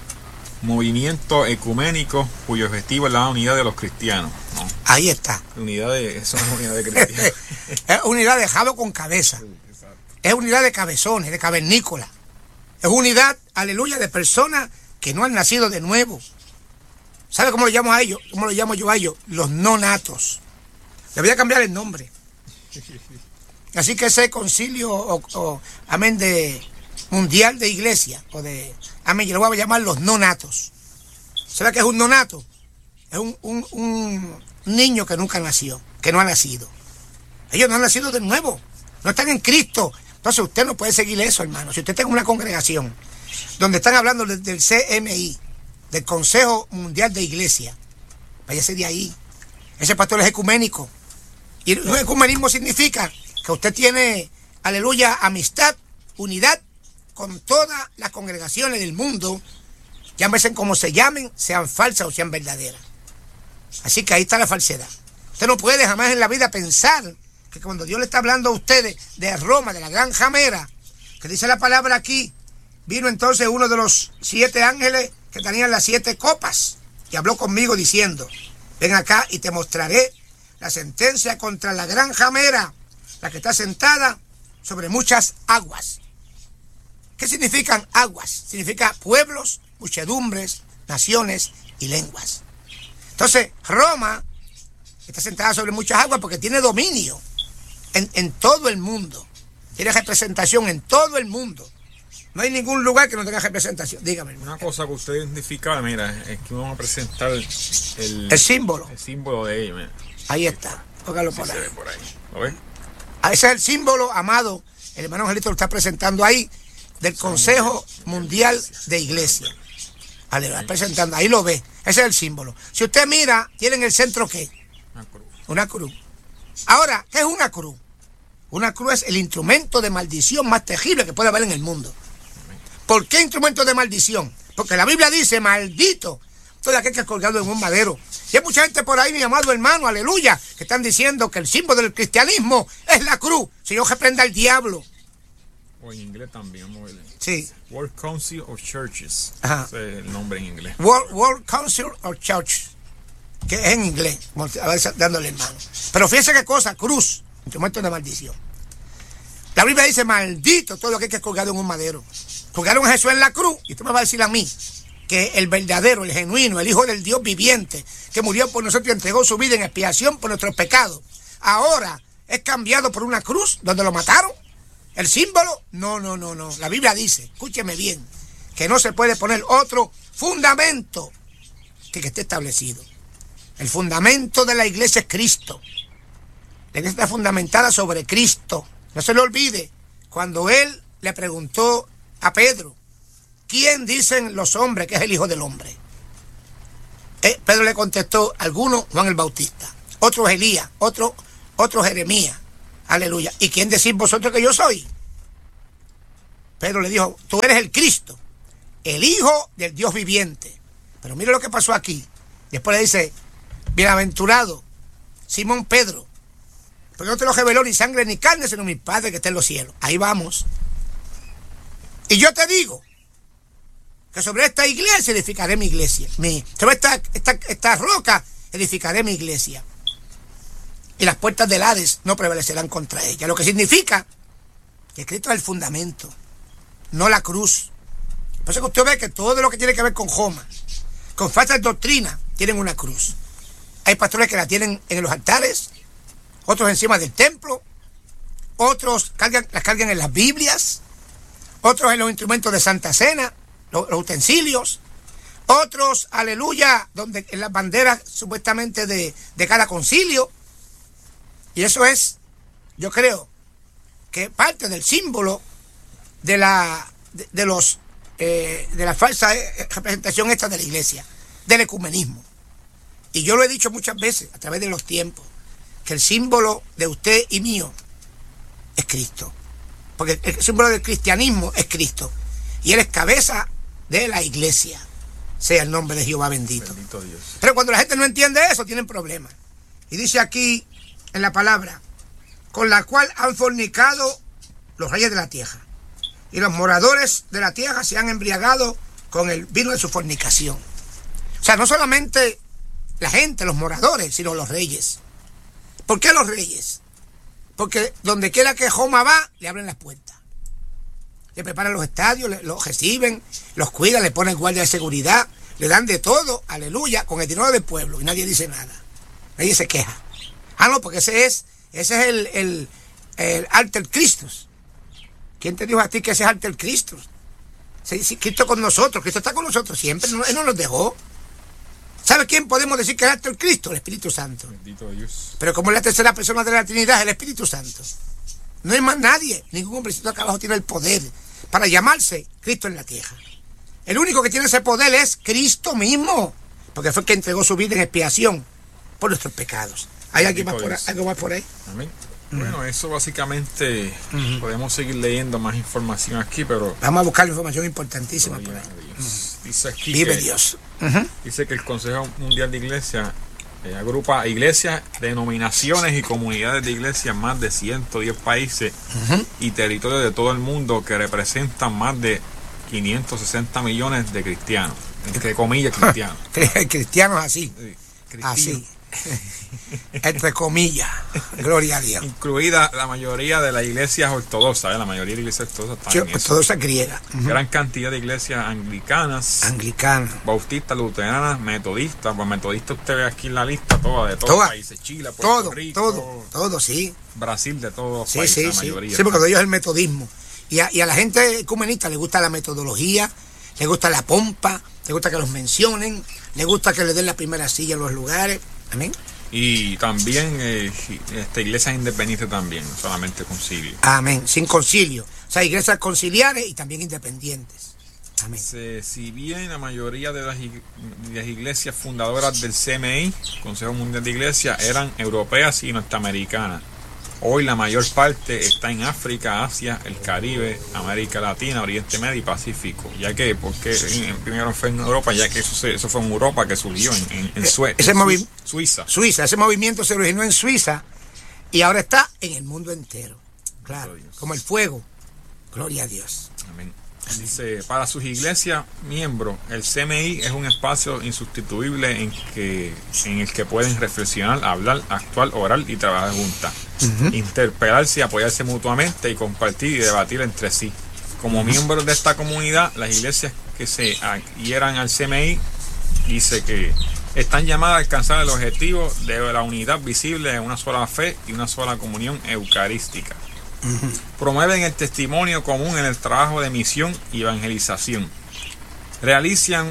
movimiento ecuménico cuyo objetivo es la unidad de los cristianos, ¿no?
Ahí está.
Eso no es unidad de cristianos.
Es unidad de jabo con cabeza. Sí, es unidad de cabezones, de cavernícola. Es unidad, aleluya, de personas que no han nacido de nuevo. ¿Sabe cómo le llamo a ellos? ¿Cómo le llamo yo a ellos? Los no natos. Le voy a cambiar el nombre. Así que ese concilio, amén, de mundial de iglesia, amén, yo lo voy a llamar los no natos. ¿Sabe qué es un no nato? Es un niño que nunca nació, que no ha nacido. Ellos no han nacido de nuevo, no están en Cristo. Entonces usted no puede seguir eso, hermano. Si usted está en una congregación donde están hablando del CMI, del Consejo Mundial de Iglesia, váyase de ahí. Ese pastor es ecuménico. Y el ecumenismo significa que usted tiene, aleluya, amistad, unidad con todas las congregaciones del mundo, llámense como se llamen, sean falsas o sean verdaderas. Así que ahí está la falsedad. Usted no puede jamás en la vida pensar que cuando Dios le está hablando a ustedes de Roma, de la gran jamera, que dice la palabra aquí, vino entonces uno de los 7 ángeles que tenían las 7 copas y habló conmigo diciendo, ven acá y te mostraré la sentencia contra la gran jamera, la que está sentada sobre muchas aguas. ¿Qué significan aguas? Significa pueblos, muchedumbres, naciones y lenguas. Entonces, Roma está sentada sobre muchas aguas porque tiene dominio en todo el mundo. Tiene representación en todo el mundo. No hay ningún lugar que no tenga representación. Dígame.
Una cosa que usted identifica, mira, es que vamos a presentar el
símbolo.
El símbolo de ellos.
Ahí está. Póngalo por ahí.
Se ve por ahí. ¿Lo ves?
Ese es el símbolo, amado. El hermano Angelito lo está presentando ahí, del Consejo Mundial de Iglesia. Vale, lo está presentando. Ahí lo ve. Ese es el símbolo. Si usted mira, tiene en el centro ¿qué?
Una cruz.
Una cruz. Ahora, ¿qué es una cruz? Una cruz es el instrumento de maldición más terrible que puede haber en el mundo. ¿Por qué instrumento de maldición? Porque la Biblia dice, maldito todo aquel que es colgado en un madero. Y hay mucha gente por ahí, mi amado hermano, aleluya, que están diciendo que el símbolo del cristianismo es la cruz. Señor, reprenda al diablo.
O en inglés también, muy bien.
Sí.
World Council of Churches.
Ajá.
Ese es el nombre en inglés.
World Council of Churches, que es en inglés, a ver, dándole hermano. Pero fíjense qué cosa, cruz, instrumento de maldición. La Biblia dice, maldito todo aquel que es colgado en un madero. Colgaron a Jesús en la cruz, y usted me va a decir a mí que el verdadero, el genuino, el Hijo del Dios viviente, que murió por nosotros y entregó su vida en expiación por nuestros pecados, ahora es cambiado por una cruz donde lo mataron. ¿El símbolo? No. La Biblia dice, escúcheme bien, que no se puede poner otro fundamento que esté establecido. El fundamento de la iglesia es Cristo. La iglesia está fundamentada sobre Cristo. No se le olvide, cuando él le preguntó a Pedro, ¿quién dicen los hombres que es el Hijo del Hombre? Pedro le contestó, algunos Juan el Bautista, otros Elías, otros otro Jeremías. Aleluya. ¿Y quién decís vosotros que yo soy? Pedro le dijo, tú eres el Cristo, el Hijo del Dios viviente. Pero mire lo que pasó aquí. Después le dice, bienaventurado Simón Pedro, porque no te lo reveló ni sangre ni carne, sino mi Padre que está en los cielos. Ahí vamos. Y yo te digo que sobre esta iglesia edificaré mi iglesia. Sobre esta roca edificaré mi iglesia. Y las puertas del Hades no prevalecerán contra ella. Lo que significa que Cristo es el fundamento, no la cruz. Por eso que usted ve que todo lo que tiene que ver con Joma, con falsas doctrinas, tienen una cruz. Hay pastores que la tienen en los altares, otros encima del templo, otros las cargan en las Biblias, otros en los instrumentos de Santa Cena, los utensilios, otros, aleluya, donde en las banderas supuestamente de cada concilio. Y eso es, yo creo, que parte del símbolo de la falsa representación esta de la iglesia, del ecumenismo. Y yo lo he dicho muchas veces a través de los tiempos, que el símbolo de usted y mío es Cristo. Porque el símbolo del cristianismo es Cristo. Y Él es cabeza de la iglesia. Sea el nombre de Jehová bendito.
Bendito Dios.
Pero cuando la gente no entiende eso, tienen problemas. Y dice aquí en la palabra, con la cual han fornicado los reyes de la tierra. Y los moradores de la tierra se han embriagado con el vino de su fornicación. O sea, no solamente la gente, los moradores, sino los reyes. ¿Por qué los reyes? Porque donde quiera que Joma va, le abren las puertas. Le preparan los estadios, los reciben, los cuidan, le ponen guardia de seguridad, le dan de todo, aleluya, con el dinero del pueblo. Y nadie dice nada. Nadie se queja. Ah, no, porque ese es el alter Christus. ¿Quién te dijo a ti que ese es alter Christus? Sí, Cristo con nosotros, Cristo está con nosotros siempre, Él no nos dejó. ¿Sabe quién podemos decir que es alter Cristo? El Espíritu Santo.
Bendito Dios.
Pero como es la tercera persona de la Trinidad, el Espíritu Santo. No hay más nadie, ningún hombrecito acá abajo tiene el poder para llamarse Cristo en la tierra. El único que tiene ese poder es Cristo mismo, porque fue el que entregó su vida en expiación por nuestros pecados. ¿Hay algo más por ahí?
Amén. Bueno, eso básicamente podemos seguir leyendo más información aquí, pero
vamos a buscar información importantísima por ahí.
Dice aquí
vive Dios.
Dice que el Consejo Mundial de Iglesia agrupa iglesias, denominaciones y comunidades de iglesias en más de 110 países y territorios de todo el mundo, que representan más de 560 millones de cristianos, entre comillas cristianos.
Cristianos así. Así. Entre comillas, gloria a Dios.
Incluida la mayoría de las iglesias ortodoxas, la mayoría de iglesias ortodoxas están
ortodoxa griega.
Gran cantidad de iglesias anglicanas, bautistas, luteranas, metodistas. Pues metodistas usted ve aquí en la lista toda de todos los países, Chile, Puerto Rico,
todo, sí.
Brasil, de todos los países, la mayoría.
Sí, porque de ellos es el metodismo. Y a la gente ecumenista le gusta la metodología, le gusta la pompa, le gusta que los mencionen, le gusta que le den la primera silla en los lugares. Amén.
Y también iglesias independientes también, no solamente concilio.
Amén, sin concilio. O sea, iglesias conciliares y también independientes. Amén.
Si bien la mayoría de las iglesias fundadoras del CMI, Consejo Mundial de Iglesias, eran europeas y norteamericanas, hoy la mayor parte está en África, Asia, el Caribe, América Latina, Oriente Medio y Pacífico. Ya que, porque primero fue en Europa, ya que eso fue en Europa que surgió en Suiza.
Ese movimiento se originó en Suiza y ahora está en el mundo entero. Claro, como el fuego. Gloria a Dios.
Amén. Dice, para sus iglesias miembros, el CMI es un espacio insustituible en el que pueden reflexionar, hablar, actuar, orar y trabajar juntas, interpelarse y apoyarse mutuamente y compartir y debatir entre sí. Como miembros de esta comunidad, las iglesias que se adhieran al CMI, dice que están llamadas a alcanzar el objetivo de la unidad visible en una sola fe y una sola comunión eucarística. Promueven el testimonio común en el trabajo de misión y evangelización. Realizan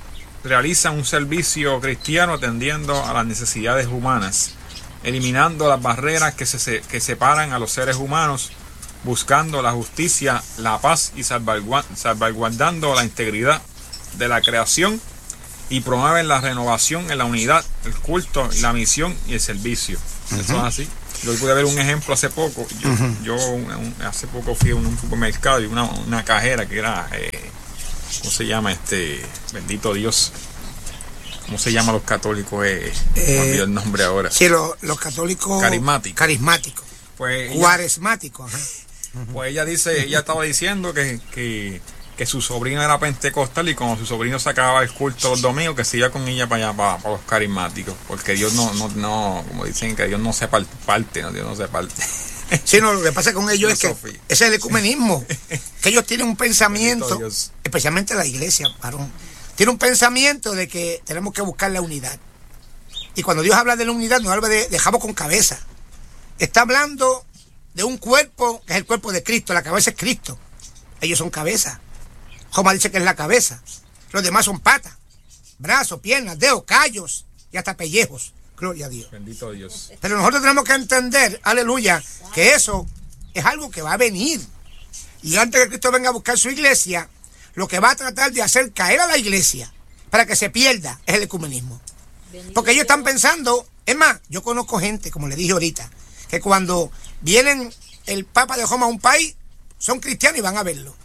un servicio cristiano atendiendo a las necesidades humanas, eliminando las barreras que separan a los seres humanos, buscando la justicia, la paz y salvaguardando la integridad de la creación, y promueven la renovación en la unidad, el culto, la misión y el servicio. Eso es así. Yo pude ver un ejemplo hace poco. Hace poco fui a un supermercado y una cajera que era, ¿cómo se llama? Bendito Dios. ¿Cómo se llama los católicos? Me olvidó el nombre ahora.
Sí, los católicos carismáticos.
Pues
Cuaresmáticos.
Pues ella estaba diciendo que su sobrino era pentecostal y cuando su sobrino se acababa el culto los domingos, que se iba con ella para allá, para los carismáticos, porque Dios no, como dicen, que Dios no se parte, Dios no se parte.
Sí, no, lo que pasa con ellos es que ese es el ecumenismo, que ellos tienen un pensamiento, especialmente la iglesia, varón, tiene un pensamiento de que tenemos que buscar la unidad. Y cuando Dios habla de la unidad, no habla de dejamos con cabeza. Está hablando de un cuerpo que es el cuerpo de Cristo, la cabeza es Cristo. Ellos son cabeza. Joma dice que es la cabeza. Los demás son patas, brazos, piernas, dedos, callos y hasta pellejos. Gloria a Dios.
Bendito Dios.
Pero nosotros tenemos que entender, aleluya, que eso es algo que va a venir. Y antes que Cristo venga a buscar su iglesia, lo que va a tratar de hacer caer a la iglesia para que se pierda es el ecumenismo. Porque ellos están pensando, es más, yo conozco gente, como le dije ahorita, que cuando vienen el Papa de Roma a un país, son cristianos y van a verlo.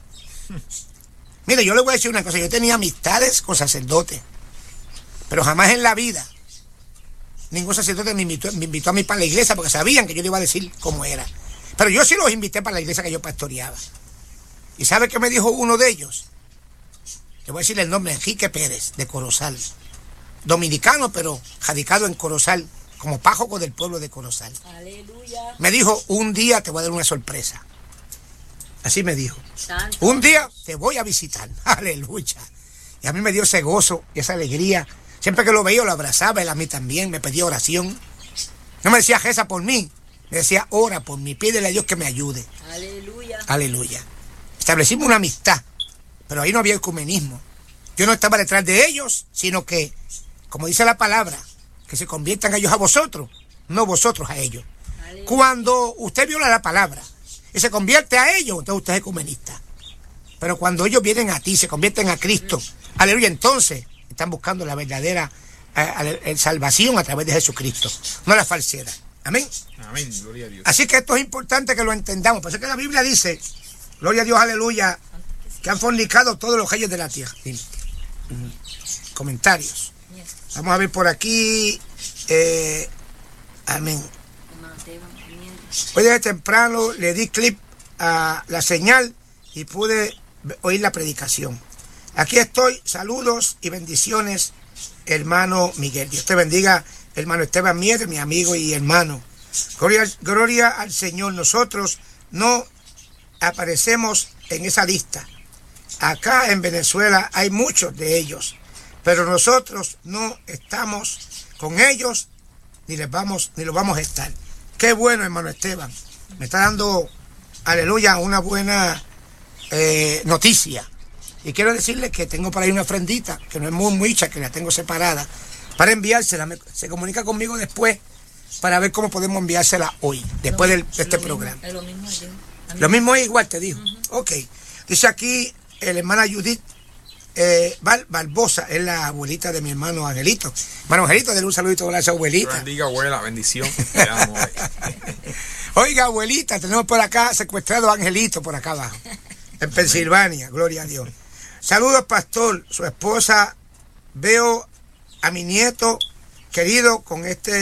Mire, yo le voy a decir una cosa, yo tenía amistades con sacerdotes, pero jamás en la vida ningún sacerdote me invitó a mí para la iglesia porque sabían que yo le iba a decir cómo era. Pero yo sí los invité para la iglesia que yo pastoreaba. ¿Y sabe qué me dijo uno de ellos? Le voy a decir el nombre, Enrique Pérez, de Corozal. Dominicano, pero radicado en Corozal, como pájoco del pueblo de Corozal.
Aleluya.
Me dijo, un día te voy a dar una sorpresa. Así me dijo.
Santo.
Un día te voy a visitar. Aleluya. Y a mí me dio ese gozo y esa alegría. Siempre que lo veía, lo abrazaba, él a mí también, me pedía oración. No me decía, reza por mí. Me decía, ora por mí, pídele a Dios que me ayude.
Aleluya.
Aleluya. Establecimos una amistad, pero ahí no había ecumenismo. Yo no estaba detrás de ellos, sino que, como dice la palabra, que se conviertan ellos a vosotros, no vosotros a ellos.
Aleluya.
Cuando usted viola la palabra y se convierte a ellos, entonces usted es ecumenista. Pero cuando ellos vienen a ti, se convierten a Cristo, aleluya, entonces están buscando la verdadera salvación a través de Jesucristo, no la falsedad. Amén.
Amén, gloria a Dios.
Así que esto es importante que lo entendamos. Por eso que la Biblia dice, gloria a Dios, aleluya, que han fornicado todos los reyes de la tierra. Comentarios. Vamos a ver por aquí. Amén. Hoy desde temprano le di clip a la señal y pude oír la predicación. Aquí estoy. Saludos y bendiciones, hermano Miguel. Dios te bendiga, hermano Esteban Mier, mi amigo y hermano. Gloria al Señor. Nosotros no aparecemos en esa lista. Acá en Venezuela hay muchos de ellos, pero nosotros no estamos con ellos ni los vamos a estar. Qué bueno, hermano Esteban. Me está dando, aleluya, una buena noticia. Y quiero decirle que tengo por ahí una ofrendita, que no es muy mucha, que la tengo separada, para enviársela. Se comunica conmigo después para ver cómo podemos enviársela hoy, después de este programa.
Es lo mismo yo.
Lo mismo es igual, te dijo. Ok. Dice aquí la hermana Judith Barbosa, es la abuelita de mi hermano Angelito. Hermano Angelito, denle un saludito a esa abuelita.
Bendiga, abuela, bendición. Te amo.
Oiga, abuelita, tenemos por acá secuestrado a Angelito por acá abajo, en Pensilvania, gloria a Dios. Saludos, pastor, su esposa. Veo a mi nieto querido con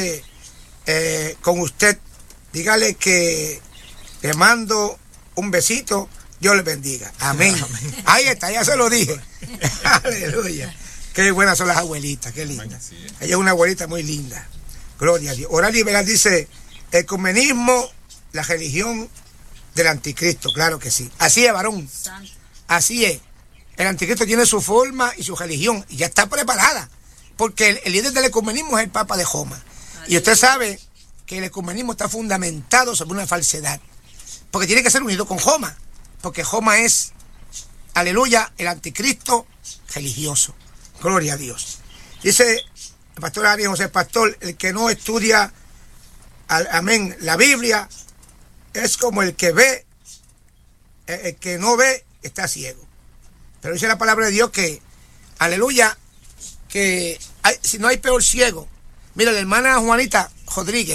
usted. Dígale que le mando un besito. Dios le bendiga. Amén. Amén. Ahí está, ya se lo dije. Aleluya. Qué buenas son las abuelitas, qué linda. Ella es una abuelita muy linda. Gloria a Dios. Oral Liberal dice, ecumenismo, la religión del anticristo. Claro que sí. Así es, varón. Así es. El anticristo tiene su forma y su religión y ya está preparada. Porque el líder del ecumenismo es el Papa de Roma. Y usted sabe que el ecumenismo está fundamentado sobre una falsedad. Porque tiene que ser unido con Roma. Porque Roma es, aleluya, el anticristo religioso. Gloria a Dios. Dice el pastor Ariel José Pastor, el que no estudia, amén, la Biblia, es como el que ve, el que no ve está ciego. Pero dice la palabra de Dios que, aleluya, que si no hay peor ciego. Mira, la hermana Juanita Rodríguez,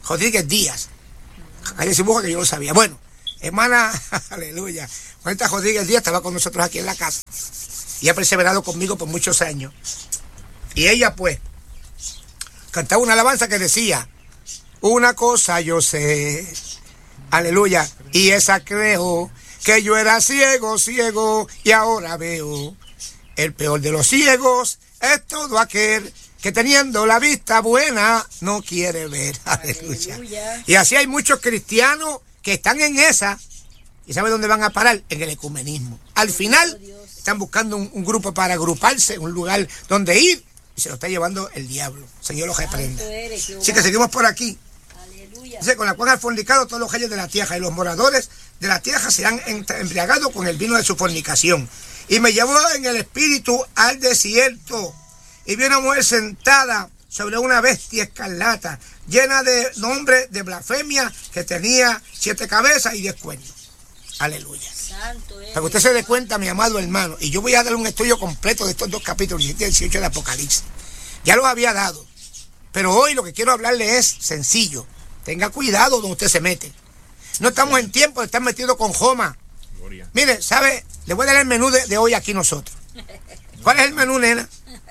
Rodríguez Díaz. Calle Cibuja, que yo lo sabía. Bueno, hermana, aleluya, Juanita Rodríguez Díaz estaba con nosotros aquí en la casa y ha perseverado conmigo por muchos años. Y ella, pues, cantaba una alabanza que decía: una cosa yo sé, aleluya, y esa creo, que yo era ciego, ciego, y ahora veo. El peor de los ciegos es todo aquel que teniendo la vista buena no quiere ver. Aleluya. Y así hay muchos cristianos que están en esa, y ¿sabe dónde van a parar? En el ecumenismo. Al final están buscando un grupo para agruparse, un lugar donde ir, y se lo está llevando el diablo. Señor los reprenda. Así que seguimos por aquí. Dice: con la cual han fornicado todos los reyes de la tierra, y los moradores de la tierra se han embriagado con el vino de su fornicación. Y me llevó en el espíritu al desierto, y vi una mujer sentada sobre una bestia escarlata, llena de nombre de blasfemia, que tenía 7 cabezas y 10 cuernos. Aleluya. Para que usted se dé cuenta, mi amado hermano, y yo voy a dar un estudio completo de estos 2 capítulos, 17 y 18 de Apocalipsis. Ya los había dado, pero hoy lo que quiero hablarle es sencillo. Tenga cuidado donde usted se mete. No estamos en tiempo de estar metidos con joma. Gloria. Mire, ¿sabe? Le voy a dar el menú de hoy aquí nosotros. ¿Cuál es el menú, nena?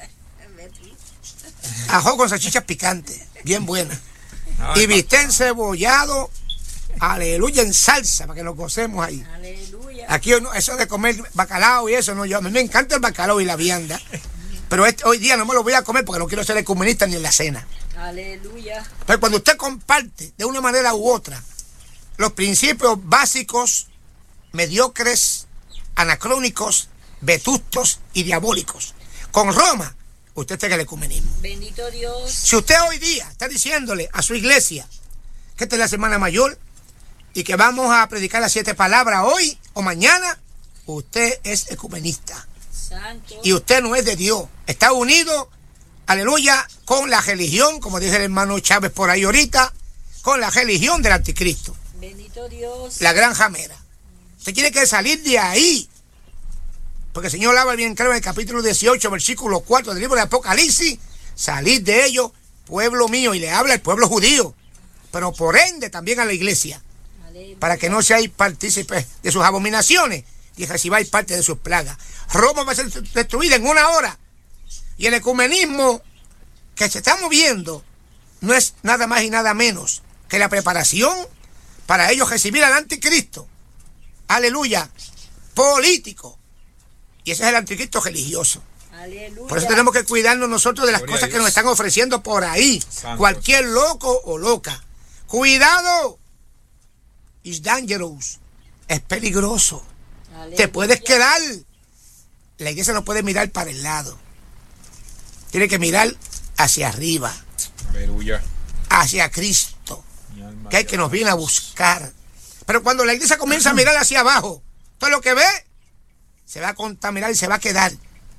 Ajo con salchichas picantes, bien buena. Y bistec cebollado, aleluya, en salsa, para que lo gocemos ahí. Aleluya. Aquí eso de comer bacalao y eso, no, a mí me encanta el bacalao y la vianda. Pero hoy día no me lo voy a comer porque no quiero ser ecumenista ni en la cena. Aleluya. Pero cuando usted comparte de una manera u otra los principios básicos, mediocres, anacrónicos, vetustos y diabólicos con Roma, usted está en el ecumenismo. Bendito Dios. Si usted hoy día está diciéndole a su iglesia que esta es la Semana Mayor y que vamos a predicar las 7 palabras hoy o mañana, usted es ecumenista. Santo. Y usted no es de Dios. Está unido, aleluya, con la religión, como dice el hermano Chávez por ahí ahorita, con la religión del anticristo. Bendito Dios. La gran jamera. Usted tiene que salir de ahí. Porque el Señor habla bien claro en el capítulo 18, versículo 4 del libro de Apocalipsis: salid de ellos, pueblo mío, y le habla al pueblo judío, pero por ende también a la iglesia, para que no seáis partícipes de sus abominaciones y recibáis parte de sus plagas. Roma va a ser destruida en 1 hora. Y el ecumenismo que se está moviendo no es nada más y nada menos que la preparación para ellos recibir al anticristo. Aleluya. Político. Y ese es el anticristo religioso. Aleluya. Por eso tenemos que cuidarnos nosotros de las cosas que nos están ofreciendo por ahí. Santos. Cualquier loco o loca. Cuidado. It's dangerous. Es peligroso. Aleluya. Te puedes quedar. La iglesia no puede mirar para el lado. Tiene que mirar hacia arriba. Aleluya. Hacia Cristo. Que hay que nos viene a buscar. Pero cuando la iglesia comienza a mirar hacia abajo, todo lo que ve se va a contaminar y se va a quedar.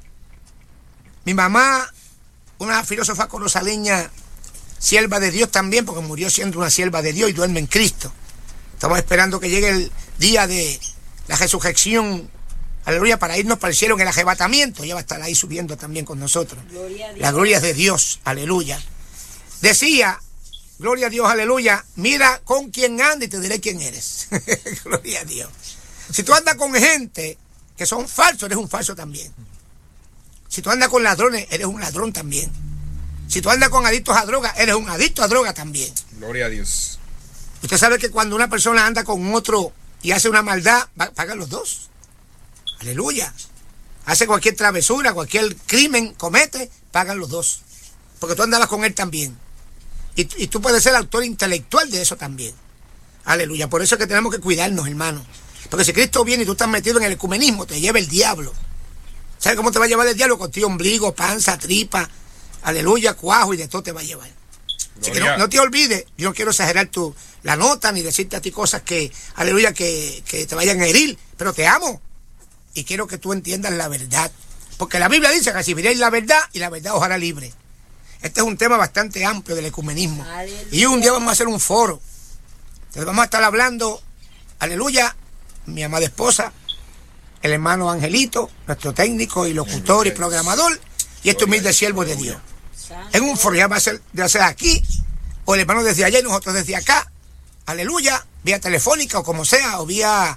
Mi mamá, una filósofa corozaleña, sierva de Dios también, porque murió siendo una sierva de Dios y duerme en Cristo. Estamos esperando que llegue el día de la resurrección, aleluya, para irnos para el cielo en el arrebatamiento. Ella va a estar ahí subiendo también con nosotros. La gloria es de Dios, aleluya. Decía, gloria a Dios, aleluya, mira con quién anda y te diré quién eres. Gloria a Dios. Si tú andas con gente que son falsos, eres un falso también. Si tú andas con ladrones, eres un ladrón también. Si tú andas con adictos a droga, eres un adicto a droga también. Gloria a Dios. Usted sabe que cuando una persona anda con otro y hace una maldad, pagan los dos. Aleluya. Hace cualquier travesura, cualquier crimen comete, pagan los dos. Porque tú andabas con él también. Y tú puedes ser autor intelectual de eso también. Aleluya. Por eso es que tenemos que cuidarnos, hermano. Porque si Cristo viene y tú estás metido en el ecumenismo, te lleva el diablo. ¿Sabes cómo te va a llevar el diablo? Contigo ombligo, panza, tripa, aleluya, cuajo y de todo te va a llevar. Así que no te olvides, yo no quiero exagerar la nota ni decirte a ti cosas que, aleluya, que te vayan a herir, pero te amo. Y quiero que tú entiendas la verdad. Porque la Biblia dice que recibiréis la verdad y la verdad os hará libre. Este es un tema bastante amplio del ecumenismo. Aleluya. Y un día vamos a hacer un foro. Entonces vamos a estar hablando, aleluya, mi amada esposa, el hermano Angelito, nuestro técnico y locutor y programador, y este humilde siervo de Dios. En un foro, ya va a ser aquí, o el hermano desde allá y nosotros desde acá, aleluya, vía telefónica o como sea, o vía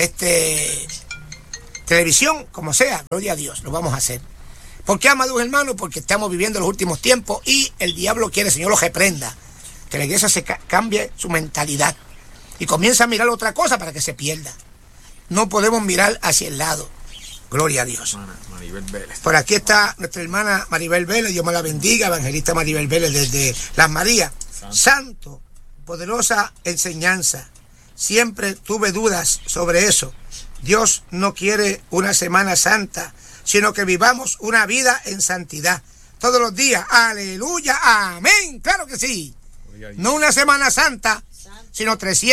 televisión, como sea, gloria a Dios, lo vamos a hacer. ¿Por qué, amados hermanos? Porque estamos viviendo los últimos tiempos y el diablo quiere, Señor, lo reprenda, que la iglesia se cambie su mentalidad y comienza a mirar otra cosa para que se pierda. No podemos mirar hacia el lado. Gloria a Dios.
Maribel Vélez.
Por aquí está nuestra hermana Maribel Vélez, Dios me la bendiga, evangelista Maribel Vélez desde Las Marías. Santo, poderosa enseñanza. Siempre tuve dudas sobre eso. Dios no quiere una Semana Santa, sino que vivamos una vida en santidad. Todos los días. Aleluya, amén. Claro que sí. No una Semana Santa, sino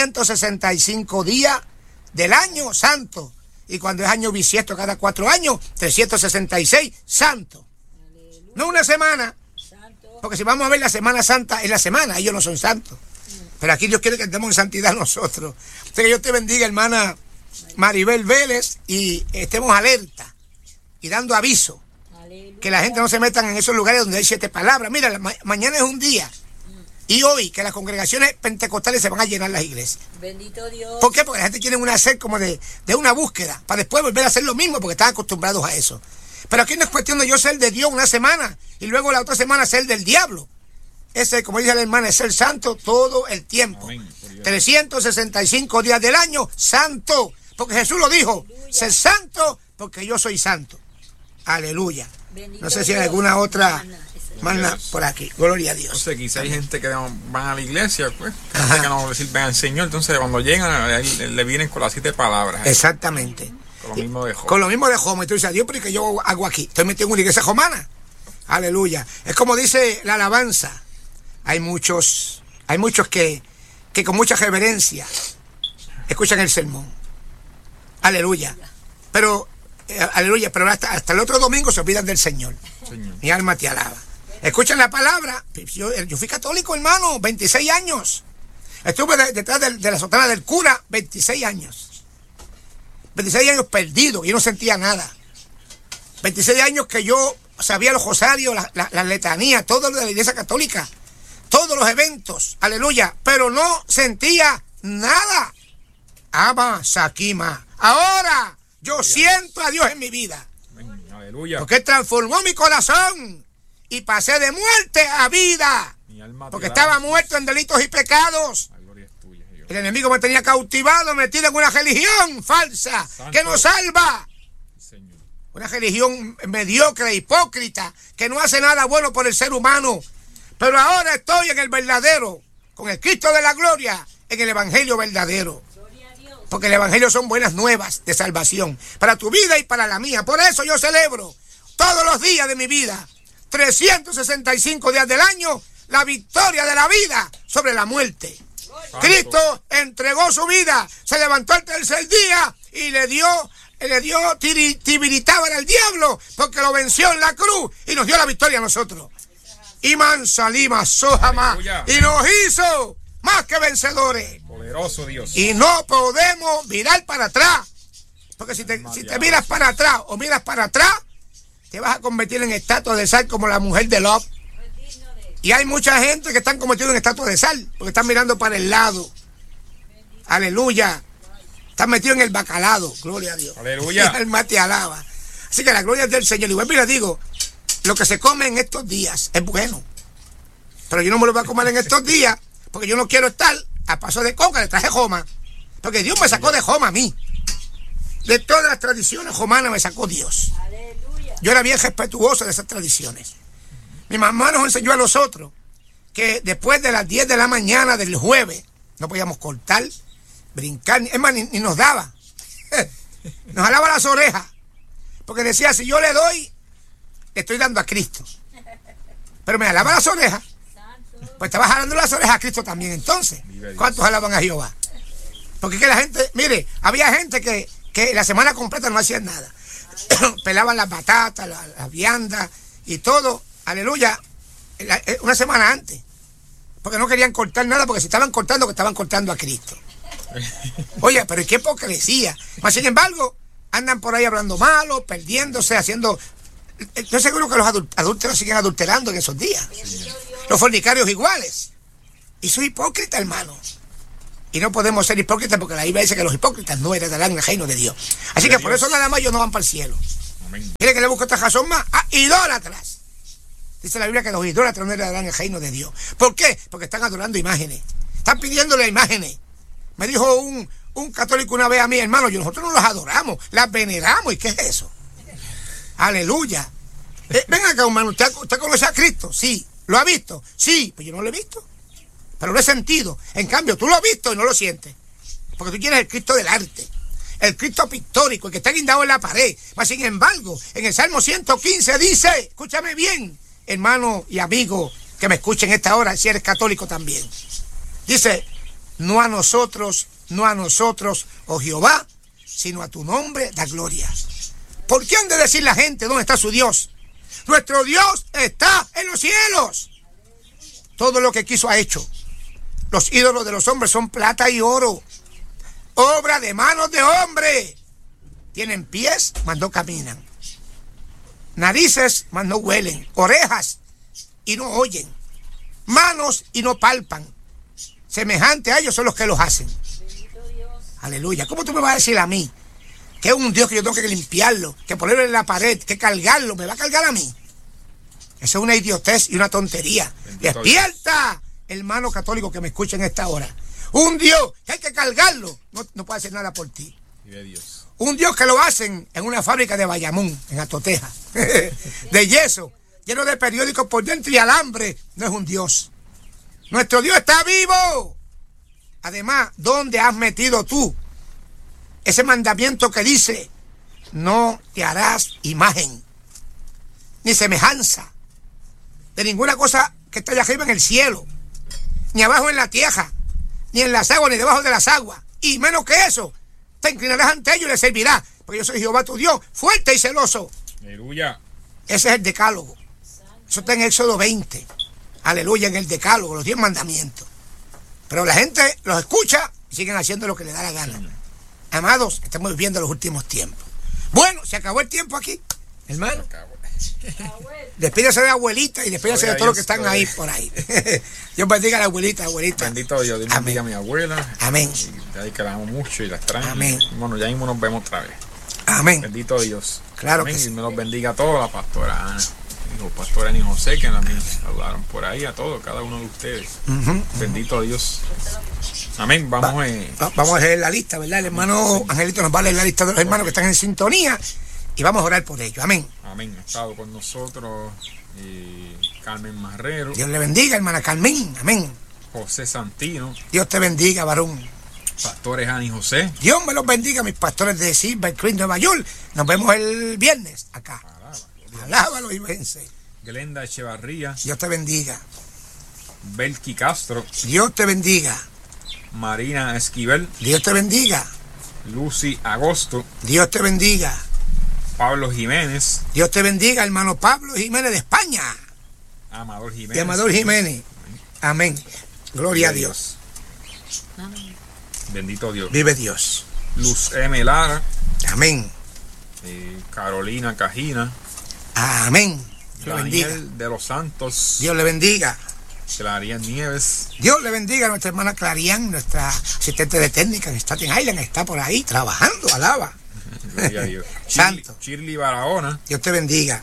365 días del año santo. Y cuando es año bisiesto cada 4 años, 366 santo. No una semana. Porque si vamos a ver la Semana Santa, es la semana, ellos no son santos. Pero aquí Dios quiere que estemos en santidad nosotros. O sea, que Dios te bendiga, hermana Maribel Vélez, y estemos alerta y dando aviso. Que la gente no se metan en esos lugares donde hay 7 palabras. Mira, mañana es un día. Y hoy, que las congregaciones pentecostales se van a llenar las iglesias.
Bendito Dios.
¿Por qué? Porque la gente tiene una sed como de una búsqueda, para después volver a hacer lo mismo, porque están acostumbrados a eso. Pero aquí no es cuestión de yo ser de Dios una semana, y luego la otra semana ser del diablo. Ese, como dice la hermana, es ser santo todo el tiempo. Amén. 365 días del año, santo. Porque Jesús lo dijo, ser santo, porque yo soy santo. Aleluya. Bendito no sé si hay alguna otra... Manda por aquí, gloria a Dios.
Entonces quizá hay gente que van a la iglesia, pues, gente que no le sirven al Señor, entonces cuando llegan le vienen con las 7 palabras.
Exactamente.
Con lo mismo de Joma.
Con lo mismo de Joma. Y tú dices, Dios, pero ¿qué yo hago aquí? Estoy metido en una iglesia jomana. Aleluya. Es como dice la alabanza. Hay muchos que con mucha reverencia escuchan el sermón. Aleluya. Pero, aleluya, pero hasta el otro domingo se olvidan del Señor. Mi alma te alaba. Escuchen la palabra. Yo fui católico, hermano, 26 años. Estuve detrás de la sotana del cura 26 años. 26 años perdido, y no sentía nada. 26 años que yo sabía los rosarios, las letanías, todo lo de la iglesia católica, todos los eventos, aleluya, pero no sentía nada. Ama Sakima. Ahora yo siento a Dios en mi vida. Aleluya. Porque transformó mi corazón y pasé de muerte a vida. Porque estaba muerto en delitos y pecados. El enemigo me tenía cautivado, metido en una religión falsa que no salva. Una religión mediocre, hipócrita, que no hace nada bueno por el ser humano. Pero ahora estoy en el verdadero, con el Cristo de la gloria, en el evangelio verdadero. Porque el evangelio son buenas nuevas de salvación para tu vida y para la mía. Por eso yo celebro todos los días de mi vida, 365 días del año, la victoria de la vida sobre la muerte. Cristo entregó su vida, se levantó el tercer día y le dio tibiritábal al diablo, porque lo venció en la cruz y nos dio la victoria a nosotros. Iman Salima Sohama, y nos hizo más que vencedores.
Poderoso Dios.
Y no podemos mirar para atrás, porque si te miras para atrás o miras para atrás, te vas a convertir en estatua de sal como la mujer de Lot. Y hay mucha gente que están convertidos en estatuas de sal, porque están mirando para el lado. Aleluya. Están metidos en el bacalado. Gloria a Dios.
Aleluya.
El alma te alaba. Así que la gloria es del Señor. Y bueno, mira, digo, lo que se come en estos días es bueno. Pero yo no me lo voy a comer en estos días, porque yo no quiero estar a paso de coca. Le traje Joma. Porque Dios me sacó de Joma a mí. De todas las tradiciones jomanas me sacó Dios. Yo era bien respetuoso de esas tradiciones. Mi mamá nos enseñó a nosotros que después de las 10 de la mañana del jueves no podíamos cortar, brincar, es más, ni nos daba. Nos jalaba las orejas, porque decía, si yo le doy, le estoy dando a Cristo. Pero me jalaba las orejas, pues estaba jalando las orejas a Cristo también. Entonces, ¿cuántos jalaban a Jehová? Porque que la gente, mire, había gente que la semana completa no hacían nada. Pelaban las batatas, las viandas y todo. Aleluya, una semana antes, porque no querían cortar nada, porque si estaban cortando, que estaban cortando a Cristo. Oye, pero qué hipocresía. Mas sin embargo, andan por ahí hablando malo, perdiéndose, haciendo... Estoy seguro que los adúlteros siguen adulterando en esos días. Los fornicarios iguales. Y soy hipócrita, hermano. Y no podemos ser hipócritas porque la Biblia dice que los hipócritas no heredarán el reino de Dios. Así que por eso nada más ellos no van para el cielo. ¿Quiere que le busque otra razón más? Idólatras. Dice la Biblia que los idólatras no heredarán el reino de Dios. ¿Por qué? Porque están adorando imágenes. Están pidiéndole imágenes. Me dijo un católico una vez a mí, hermano, nosotros no las adoramos, las veneramos. ¿Y qué es eso? Aleluya. Ven acá, hermano, ¿usted conoce a Cristo? Sí. ¿Lo ha visto? Sí. Pues yo no lo he visto. Pero lo he sentido. En cambio, tú lo has visto y no lo sientes. Porque tú tienes el Cristo del arte. El Cristo pictórico, el que está guindado en la pared. Mas sin embargo, en el Salmo 115 dice, escúchame bien, hermano y amigo, que me escuchen esta hora, si eres católico también. Dice, no a nosotros, oh Jehová, sino a tu nombre da gloria. ¿Por qué han de decir la gente dónde está su Dios? Nuestro Dios está en los cielos. Todo lo que quiso ha hecho. Los ídolos de los hombres son plata y oro, obra de manos de hombre. Tienen pies, mas no caminan. Narices, mas no huelen. Orejas, y no oyen. Manos, y no palpan. Semejante a ellos son los que los hacen. Aleluya. ¿Cómo tú me vas a decir a mí que es un Dios que yo tengo que limpiarlo, que ponerlo en la pared, que cargarlo? ¿Me va a cargar a mí? Eso es una idiotez y una tontería. ¡Despierta, hermano católico que me escucha en esta hora! Un Dios que hay que cargarlo no puede hacer nada por ti. Un Dios que lo hacen en una fábrica de Bayamón, en Atoteja, de yeso, lleno de periódicos por dentro y alambre, no es un Dios. Nuestro Dios está vivo. Además, ¿dónde has metido tú ese mandamiento que dice, no te harás imagen ni semejanza de ninguna cosa que está allá arriba en el cielo, ni abajo en la tierra, ni en las aguas, ni debajo de las aguas? Y menos que eso, te inclinarás ante ellos y les servirás, porque yo soy Jehová tu Dios, fuerte y celoso.
Aleluya.
Ese es el decálogo. Eso está en Éxodo 20. Aleluya, en el decálogo, los 10 mandamientos. Pero la gente los escucha y siguen haciendo lo que les da la gana. Amados, estamos viviendo los últimos tiempos. Bueno, se acabó el tiempo aquí, hermano. Despídase de la abuelita y despídase de todos los que están ahí por ahí. Dios bendiga a la abuelita.
Bendito Dios, Dios bendiga a mi abuela.
Amén.
Y ahí que la amo mucho y la extraño.
Amén.
Bueno, ya mismo nos vemos otra vez.
Amén.
Bendito Dios.
Claro.
Amén.
Que sí.
Y me los bendiga a todos, la pastora Ana, los pastores ni José, que también saludaron por ahí, a todos, cada uno de ustedes. Bendito Dios. Amén. Vamos
a leer la lista, ¿verdad? El hermano Angelito nos va a leer la lista de los hermanos que están en sintonía y vamos a orar por ellos. Amén.
Amén. Ha estado con nosotros Carmen Marrero.
Dios le bendiga, hermana Carmen. Amén.
José Santino.
Dios te bendiga, varón.
Pastores Ani José.
Dios me los bendiga, mis pastores de Silver Creek, Nueva York. Nos vemos el viernes acá. Alábalo y vence.
Glenda Echevarría.
Dios te bendiga.
Belki Castro.
Dios te bendiga.
Marina Esquivel.
Dios te bendiga.
Lucy Agosto.
Dios te bendiga.
Pablo Jiménez.
Dios te bendiga, hermano Pablo Jiménez de España.
Amador Jiménez.
Y Amador Jiménez. Amén. Gloria a Dios.
Amén.
Bendito Dios.
Vive Dios.
Luz M. Lara.
Amén.
Carolina Cajina.
Amén. Dios le bendiga.
Daniel de los Santos.
Dios le bendiga.
Clarian Nieves.
Dios le bendiga a nuestra hermana Clarian, nuestra asistente de técnica en Staten Island. Está por ahí trabajando, alaba.
Gloria a Dios.
Santo.
Shirley Barahona.
Dios te bendiga.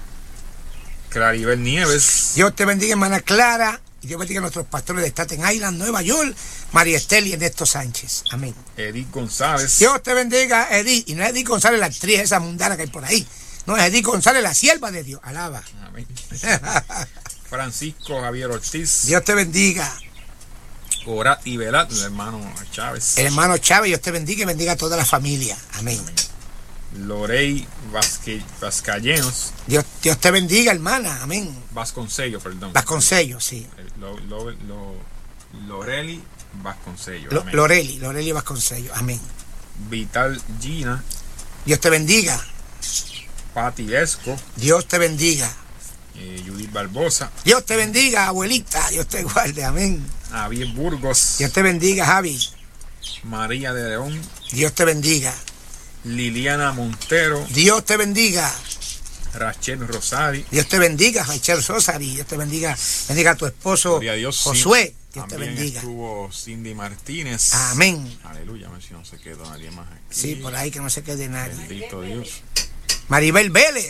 Claribel Nieves.
Dios te bendiga, hermana Clara. Y Dios bendiga a nuestros pastores de Staten Island, Nueva York, María Estel y Ernesto Sánchez. Amén.
Edith González.
Dios te bendiga, Edith. Y no es Edith González, la actriz esa mundana que hay por ahí. No, es Edith González, la sierva de Dios. Alaba.
Amén. Francisco Javier Ortiz.
Dios te bendiga.
Orat y Velat, el hermano Chávez.
El hermano Chávez, Dios te bendiga y bendiga a toda la familia. Amén.
Lorey Vascayenos.
Dios te bendiga, hermana. Amén.
Vasconcello, perdón.
Vasconcello, sí.
Loreli Vasconcello. Amén.
Loreli Vasconcello. Amén.
Vital Gina.
Dios te bendiga.
Pati Esco.
Dios te bendiga.
Judith Barbosa.
Dios te bendiga, abuelita. Dios te guarde. Amén.
Javier Burgos.
Dios te bendiga, Javi.
María de León.
Dios te bendiga.
Liliana Montero.
Dios te bendiga.
Rachel Rosari.
Dios te bendiga, Rachel Rosari. Dios te bendiga. Bendiga a tu esposo
Dios,
Josué.
sí.
Dios te
También
bendiga.
estuvo Cindy Martínez.
Amén.
Aleluya, a ver si no se quedó nadie más aquí.
Sí, por ahí que no se quede nadie.
Bendito Dios.
Maribel Vélez.